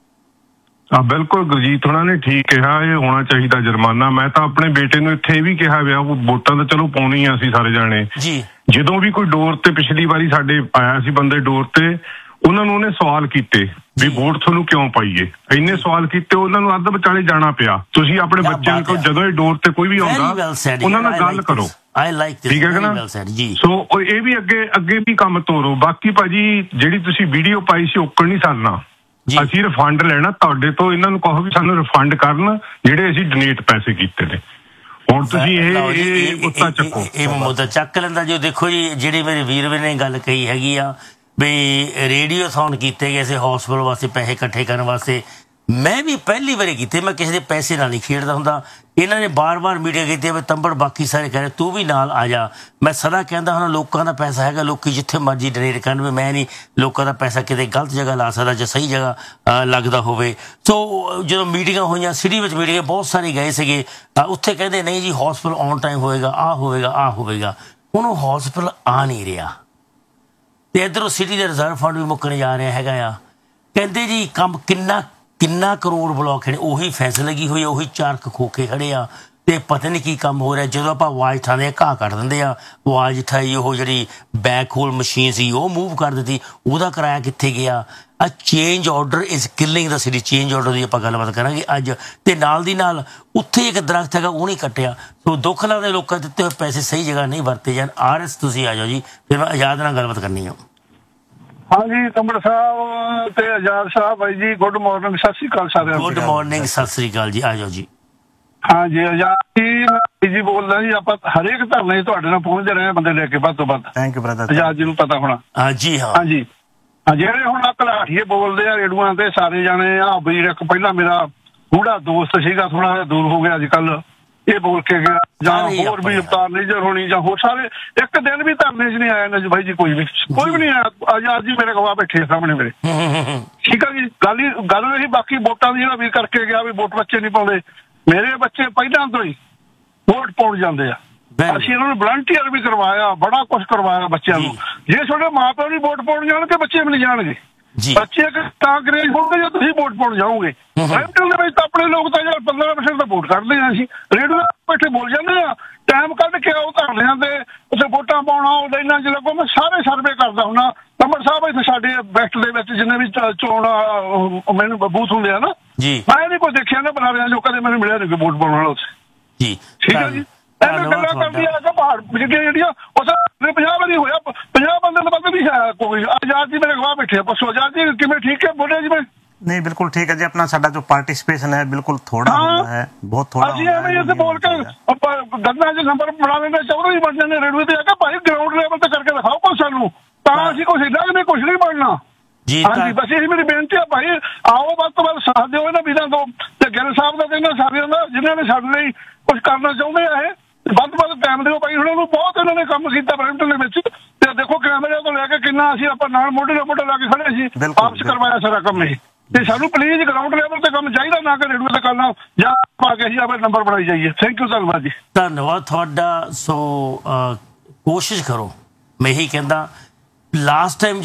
ਬਿਲਕੁਲ ਗੁਰਜੀਤ ਹੋਣਾ ਨੇ ਠੀਕ ਕਿਹਾ, ਇਹ ਹੋਣਾ ਚਾਹੀਦਾ ਜੁਰਮਾਨਾ। ਮੈਂ ਤਾਂ ਆਪਣੇ ਬੇਟੇ ਨੂੰ ਇੱਥੇ ਇਹ ਵੀ ਕਿਹਾ ਵਿਆ, ਵੋਟਾਂ ਤਾਂ ਚਲੋ ਪਾਉਣੀ ਆ ਅਸੀਂ ਸਾਰੇ ਜਾਣੇ ਜੀ। ਜਦੋਂ ਵੀ ਕੋਈ ਡੋਰ ਤੇ ਪਿਛਲੀ ਵਾਰੀ ਸਾਡੇ ਆਇਆ ਸੀ ਬੰਦੇ ਡੋਰ ਤੇ, ਉਹਨਾਂ ਨੂੰ ਉਹਨੇ ਸਵਾਲ ਕੀਤੇ ਵੀ ਵੋਟ ਤੁਹਾਨੂੰ ਕਿਉਂ ਪਾਈਏ। ਇੰਨੇ ਸਵਾਲ ਕੀਤੇ ਉਹਨਾਂ ਨੂੰ ਅੱਧ ਵਿਚਾਲੇ ਜਾਣਾ ਪਿਆ। ਤੁਸੀਂ ਆਪਣੇ ਬੱਚਿਆਂ ਨੂੰ ਜਦੋਂ ਇਹ ਡੋਰ ਤੇ ਕੋਈ ਵੀ ਆਉਂਦਾ ਉਹਨਾਂ ਨਾਲ ਗੱਲ ਕਰੋ, ਠੀਕ ਹੈ ਨਾ? ਸੋ ਇਹ ਵੀ ਅੱਗੇ ਵੀ ਕੰਮ ਤੋਰੋ। ਬਾਕੀ ਭਾਜੀ ਜਿਹੜੀ ਤੁਸੀਂ ਵੀਡੀਓ ਪਾਈ ਸੀ ਓਕਣ ਨਹੀਂ ਸਰਨਾ, ਅਸੀਂ ਰਿਫੰਡ ਲੈਣਾ ਤੁਹਾਡੇ ਤੋਂ। ਇਹਨਾਂ ਨੂੰ ਕਹੋ ਵੀ ਸਾਨੂੰ ਰਿਫੰਡ ਕਰਨ ਜਿਹੜੇ ਅਸੀਂ ਡੋਨੇਟ ਪੈਸੇ ਕੀਤੇ ਨੇ। ਹੁਣ ਤੁਸੀਂ ਇਹ ਮੁੱਦਾ ਚੱਕੋ। ਇਹ ਮੁੱਦਾ ਚੱਕ ਲੈਂਦਾ ਜੀ। ਦੇਖੋ ਜੀ, ਜਿਹੜੀ ਮੇਰੇ ਵੀਰ ਨੇ ਗੱਲ ਕਹੀ ਹੈਗੀ ਆ ਵੀ ਰੇਡੀਓਥੌਨ ਕੀਤੇ ਗਏ ਸੀ ਹਸਪਤਾਲ ਵਾਸਤੇ ਪੈਸੇ ਇਕੱਠੇ ਕਰਨ ਵਾਸਤੇ। ਮੈਂ ਵੀ ਪਹਿਲੀ ਵਾਰੀ ਕੀਤੇ, ਮੈਂ ਕਿਸੇ ਦੇ ਪੈਸੇ ਨਾਲ ਨਹੀਂ ਖੇਡਦਾ ਹੁੰਦਾ। ਇਹਨਾਂ ਨੇ ਬਾਰ-ਬਾਰ ਮੀਡੀਆ ਕੀਤੀ ਵੀ ਤੰਬੜ, ਬਾਕੀ ਸਾਰੇ ਕਹਿ ਰਹੇ ਤੂੰ ਵੀ ਨਾਲ ਆ ਜਾ। ਮੈਂ ਸਦਾ ਕਹਿੰਦਾ ਹੁਣ ਲੋਕਾਂ ਦਾ ਪੈਸਾ ਹੈਗਾ, ਲੋਕੀ ਜਿੱਥੇ ਮਰਜ਼ੀ ਡੋਨੇਟ ਕਰਨ, ਵੀ ਮੈਂ ਨਹੀਂ ਲੋਕਾਂ ਦਾ ਪੈਸਾ ਕਿਤੇ ਗਲਤ ਜਗ੍ਹਾ ਲਾ ਸਕਦਾ ਜਾਂ ਸਹੀ ਜਗ੍ਹਾ ਲੱਗਦਾ ਹੋਵੇ। ਸੋ ਜਦੋਂ ਮੀਟਿੰਗਾਂ ਹੋਈਆਂ ਸਿਟੀ ਵਿੱਚ, ਮੀਟਿੰਗ ਬਹੁਤ ਸਾਰੇ ਗਏ ਸੀਗੇ, ਉੱਥੇ ਕਹਿੰਦੇ ਨਹੀਂ ਜੀ ਹਸਪਤਾਲ ਔਨ ਟਾਈਮ ਹੋਏਗਾ, ਆਹ ਹੋਵੇਗਾ, ਆਹ ਹੋਵੇਗਾ। ਹੁਣ ਉਹ ਹਸਪਤਾਲ ਆ ਨਹੀਂ ਰਿਹਾ ਤੇ ਇਧਰੋਂ ਸਿਟੀ ਦੇ ਰਿਜ਼ਰਵ ਫੰਡ ਵੀ ਮੁੱਕਣ ਜਾ ਰਿਹਾ ਹੈਗਾ ਆ। ਕਹਿੰਦੇ ਜੀ ਕੰਮ ਕਿੰਨਾ ਕਰੋੜ ਬਲੌਕ ਨੇ, ਉਹੀ ਫੈਂਸ ਲੱਗੀ ਹੋਈ ਆ, ਉਹੀ 4 ਖੋਖੇ ਖੜੇ ਆ ਤੇ ਪਤਾ ਨਹੀਂ ਕੀ ਕੰਮ ਹੋ ਰਿਹਾ। ਜਦੋਂ ਆਪਾਂ ਆਵਾਜ਼ ਠਾਉਂਦੇ ਆ ਘਾਹ ਕੱਢ ਦਿੰਦੇ ਆ, ਆਵਾਜ਼ ਠਾਈ ਉਹ ਜਿਹੜੀ ਬੈਕ ਹੋਲ ਮਸ਼ੀਨ ਸੀ ਉਹ ਮੂਵ ਕਰ ਦਿੱਤੀ, ਉਹਦਾ ਕਿਰਾਇਆ ਕਿੱਥੇ ਗਿਆ। ਆ change order is killing the city. Change order ਦੀ ਆਪਾਂ ਗੱਲਬਾਤ ਕਰਾਂਗੇ ਅੱਜ। ਤੇ ਨਾਲ ਦੀ ਨਾਲ ਉੱਥੇ ਇੱਕ ਦਰਖਤ ਹੈਗਾ ਉਹ ਨਹੀਂ ਕੱਟਿਆ। ਸੋ ਦੁੱਖ ਲੱਗਦਾ ਲੋਕਾਂ ਦਿੱਤੇ ਹੋਏ ਪੈਸੇ ਸਹੀ ਜਗ੍ਹਾ ਨਹੀਂ ਵਰਤੇ ਜਾਣ। RS ਤੁਸੀਂ ਆ ਜਾਓ ਜੀ, ਫਿਰ ਮੈਂ ਆਜ਼ਾਦ ਨਾਲ ਗੱਲਬਾਤ ਕਰਨੀ ਆ। ਹਾਂਜੀ ਤੰਬੜ ਸਾਹਿਬ ਤੇ ਆਜ਼ਾਦ ਸਾਹਿਬ ਬਾਈ ਜੀ, ਗੁੱਡ ਮਾਰਨਿੰਗ, ਸਤਿ ਸ਼੍ਰੀ ਅਕਾਲ ਸਾਰਿਆਂ ਨੂੰ। ਗੁੱਡ ਮਾਰਨਿੰਗ, ਸਤਿ ਸ਼੍ਰੀ ਅਕਾਲ ਜੀ, ਆ ਜਾਓ ਜੀ। ਹਾਂਜੀ ਆਜ਼ਾਦ ਜੀ ਬੋਲਦਾ ਜੀ। ਆਪਾਂ ਹਰੇਕ ਧਰਨੇ ਤੁਹਾਡੇ ਨਾਲ ਪਹੁੰਚਦੇ ਰਹੇ ਬੰਦੇ ਲੈ ਕੇ ਵੱਧ ਤੋਂ ਵੱਧ। Thank you brother. ਆਜ਼ਾਦ ਜੀ ਨੂੰ ਪਤਾ ਹੋਣਾ। ਜੀ ਹਾਂ। ਹਾਂਜੀ ਜਿਹੜੇ ਹੁਣ ਘਲਾਟੀਏ ਬੋਲਦੇ ਆ ਰੇਡੂਆਂ ਤੇ ਸਾਰੇ ਜਾਣੇ ਆ ਵੀ ਇੱਕ ਪਹਿਲਾਂ ਮੇਰਾ ਗੂੜਾ ਦੋਸਤ ਸੀਗਾ, ਥੋੜਾ ਜਿਹਾ ਦੂਰ ਹੋ ਗਿਆ ਅੱਜ ਕੱਲ, ਇਹ ਬੋਲ ਕੇ ਗਿਆ ਜਾਂ ਹੋਰ ਵੀ ਅਵਤਾਰ ਨਿਜਰ ਹੋਣੀ ਜਾਂ ਹੋਰ ਸਾਰੇ ਇੱਕ ਦਿਨ ਵੀ ਧਰਨੇ 'ਚ ਨਹੀਂ ਆਇਆ ਨਾ ਜੀ ਬਾਈ ਜੀ, ਕੋਈ ਵੀ ਨਹੀਂ ਆਇਆ। ਆਜ਼ਾਦ ਜੀ ਮੇਰੇ ਗਵਾਹ ਬੈਠੇ ਸਾਹਮਣੇ ਮੇਰੇ, ਠੀਕ ਆ ਜੀ। ਗੱਲ ਰਹੀ ਬਾਕੀ ਵੋਟਾਂ ਦੀ, ਜਿਹੜਾ ਵੀ ਕਰਕੇ ਗਿਆ ਵੀ ਵੋਟ ਬੱਚੇ ਨਹੀਂ ਪਾਉਂਦੇ, ਮੇਰੇ ਬੱਚੇ ਪਹਿਲਾਂ ਤੋਂ ਹੀ ਵੋਟ ਪਾਉਣ ਜਾਂਦੇ ਆ। ਅਸੀਂ ਇਹਨਾਂ ਨੂੰ ਵਲੰਟੀਅਰ ਵੀ ਕਰਵਾਇਆ, ਬੜਾ ਕੁਛ ਕਰਵਾਇਆ ਬੱਚਿਆਂ ਨੂੰ। ਜੇ ਤੁਹਾਡੇ ਮਾਂ ਪਿਓ ਨਹੀਂ ਵੋਟ ਪਾਉਣ ਜਾਣਗੇ ਬੱਚੇ ਵੀ ਨਹੀਂ ਜਾਣਗੇ। ਬੱਚੇ ਤਾਂ ਅੰਗਰੇਜ਼ ਹੋਣਗੇ ਜੇ ਤੁਸੀਂ ਵੋਟ ਪਾਉਣ ਜਾਓਗੇ। ਰੈਂਟਲ ਦੇ ਵਿੱਚ ਤਾਂ ਆਪਣੇ ਲੋਕ ਤਾਂ 15% ਤਾਂ ਵੋਟ ਕਰਦੇ ਆ। ਅਸੀਂ ਰੇਡੀਓ ਬੈਠੇ ਬੋਲ ਜਾਂਦੇ ਆ, ਟਾਈਮ ਕੱਢ ਕੇ ਆਓ ਧਰਨਿਆਂ ਤੇ, ਉੱਥੇ ਵੋਟਾਂ ਪਾਉਣਾ, ਉਹ ਲਾਈਨਾਂ 'ਚ ਲੱਗੋ। ਮੈਂ ਸਾਰੇ ਸਰਵੇ ਕਰਦਾ ਹੁੰਦਾ। ਤੰਬੜ ਸਾਹਿਬ ਇੱਥੇ ਸਾਡੇ ਬੈਸਟ ਦੇ ਵਿੱਚ ਜਿੰਨੇ ਵੀ ਚੋਣ ਮੈਨੂੰ ਬੂਥ ਹੁੰਦੇ ਆ ਨਾ, ਮੈਂ ਨਹੀਂ ਕੋਈ ਦੇਖਿਆ ਨਾ ਬਣਾ ਰਿਹਾ ਜੋ ਕਦੇ ਮੈਨੂੰ ਮਿਲਿਆ ਨਹੀਂ ਵੋਟ ਪਾਉਣ ਵਾਲਾ ਉੱਥੇ। ਠੀਕ ਹੈ ਜੀ। ਐਵੇਂ ਗੱਲਾਂ ਕਰਦੀਆਂ ਕਿ ਪਹਾੜ ਜਿਹੜੀਆਂ ਉਹ ਸਾਰੇ 50 ਵਾਰੀ ਹੋਇਆ, 50 ਬੰਦੇ ਨੂੰ ਪਤਾ ਨਹੀਂ ਹੈ ਕੋਈ। ਆਜ਼ਾਦ ਜੀ ਮੇਰੇ ਗਵਾਹ ਬੈਠੇ ਆ। ਪਰਸੋਂ ਆਜ਼ਾਦ ਜੀ ਕਿਵੇਂ ਠੀਕ ਹੈ ਬੋਲਿਆ ਜੀ? ਮੈਂ नहीं बिल्कुल ठीक है जी। अपना साडा जो पार्टिसिपेशन है बिल्कुल थोड़ा होता है, बहुत थोड़ा। ਅਸੀਂ ਐਵੇਂ ਇੱਥੇ ਬੋਲ ਕੇ ਗੱਲਾਂ 'ਚ ਨੰਬਰ ਬਣਾ ਲੈਂਦੇ, ਚੌਧਰੀ ਹੀ ਬਣ ਜਾਂਦੇ ਰੇਡਵੇ ਤੇ ਆ ਕੇ। ਭਾਈ ਗਰਾਊਂਡ ਲੈਵਲ ਤੇ ਕਰਕੇ ਦਿਖਾਓ ਕੁਛ ਸਾਨੂੰ, ਤਾਂ ਅਸੀਂ ਕੁਛ ਇੱਦਾਂ ਕਿ ਕੁਛ ਨਹੀਂ ਬਣਨਾ। ਹਾਂਜੀ ਬਸ ਇਹੀ ਮੇਰੀ ਬੇਨਤੀ ਆ ਭਾਈ, ਆਓ ਵੱਧ ਤੋਂ ਵੱਧ ਸਾਥ ਦਿਓ ਇਹਨਾਂ ਵੀਰਾਂ ਤੋਂ ਤੇ ਗਿੱਲ ਸਾਹਿਬ ਦਾ ਤੇ ਇਹਨਾਂ ਸਾਰਿਆਂ ਦਾ ਜਿਨ੍ਹਾਂ ਨੇ ਸਾਡੇ ਲਈ ਕੁਛ ਕਰਨਾ ਚਾਹੁੰਦੇ ਆ। ਇਹ ਵੱਧ ਤੋਂ ਵੱਧ ਟਾਈਮ ਦਿਓ ਭਾਈ। ਉਹਨਾਂ ਨੂੰ ਬਹੁਤ ਇਹਨਾਂ ਨੇ ਕੰਮ ਕੀਤਾ ਬਰੈਂਪਟਨ ਦੇ ਵਿੱਚ, ਤੇ ਦੇਖੋ ਕੈਮਰੇ ਤੋਂ ਲੈ ਕੇ ਕਿੰਨਾ ਅਸੀਂ ਆਪਾਂ ਨਾਲ ਮੋਢੇ ਨਾਲ ਮੋਢਾ ਲਾ ਕੇ ਖੜੇ ਸੀ, ਵਾਪਸ ਕਰਵਾਇਆ ਸਾਰਾ ਕੰਮ ਇਹ। ਤੇ ਸਾਨੂੰ ਪਲੀਜ਼ ਗਰਾਊਂਡ ਲੈਵਲ ਤੇ ਕੰਮ ਚਾਹੀਦਾ, ਨਾ ਕਿ ਰੇਡੂਏ ਤੇ ਕਰਨਾ ਜਾਂ ਪਾ ਕੇ ਅਸੀਂ ਆਪਣੇ ਨੰਬਰ ਬਣਾਈ ਜਾਈਏ। ਥੈਂਕ ਯੂ, ਧੰਨਵਾਦ ਜੀ। ਧੰਨਵਾਦ ਤੁਹਾਡਾ। ਸੋ ਕੋਸ਼ਿਸ਼ ਕਰੋ, ਮੈਂ ਇਹੀ ਕਹਿੰਦਾ ਲਾਸਟ ਟਾਈਮ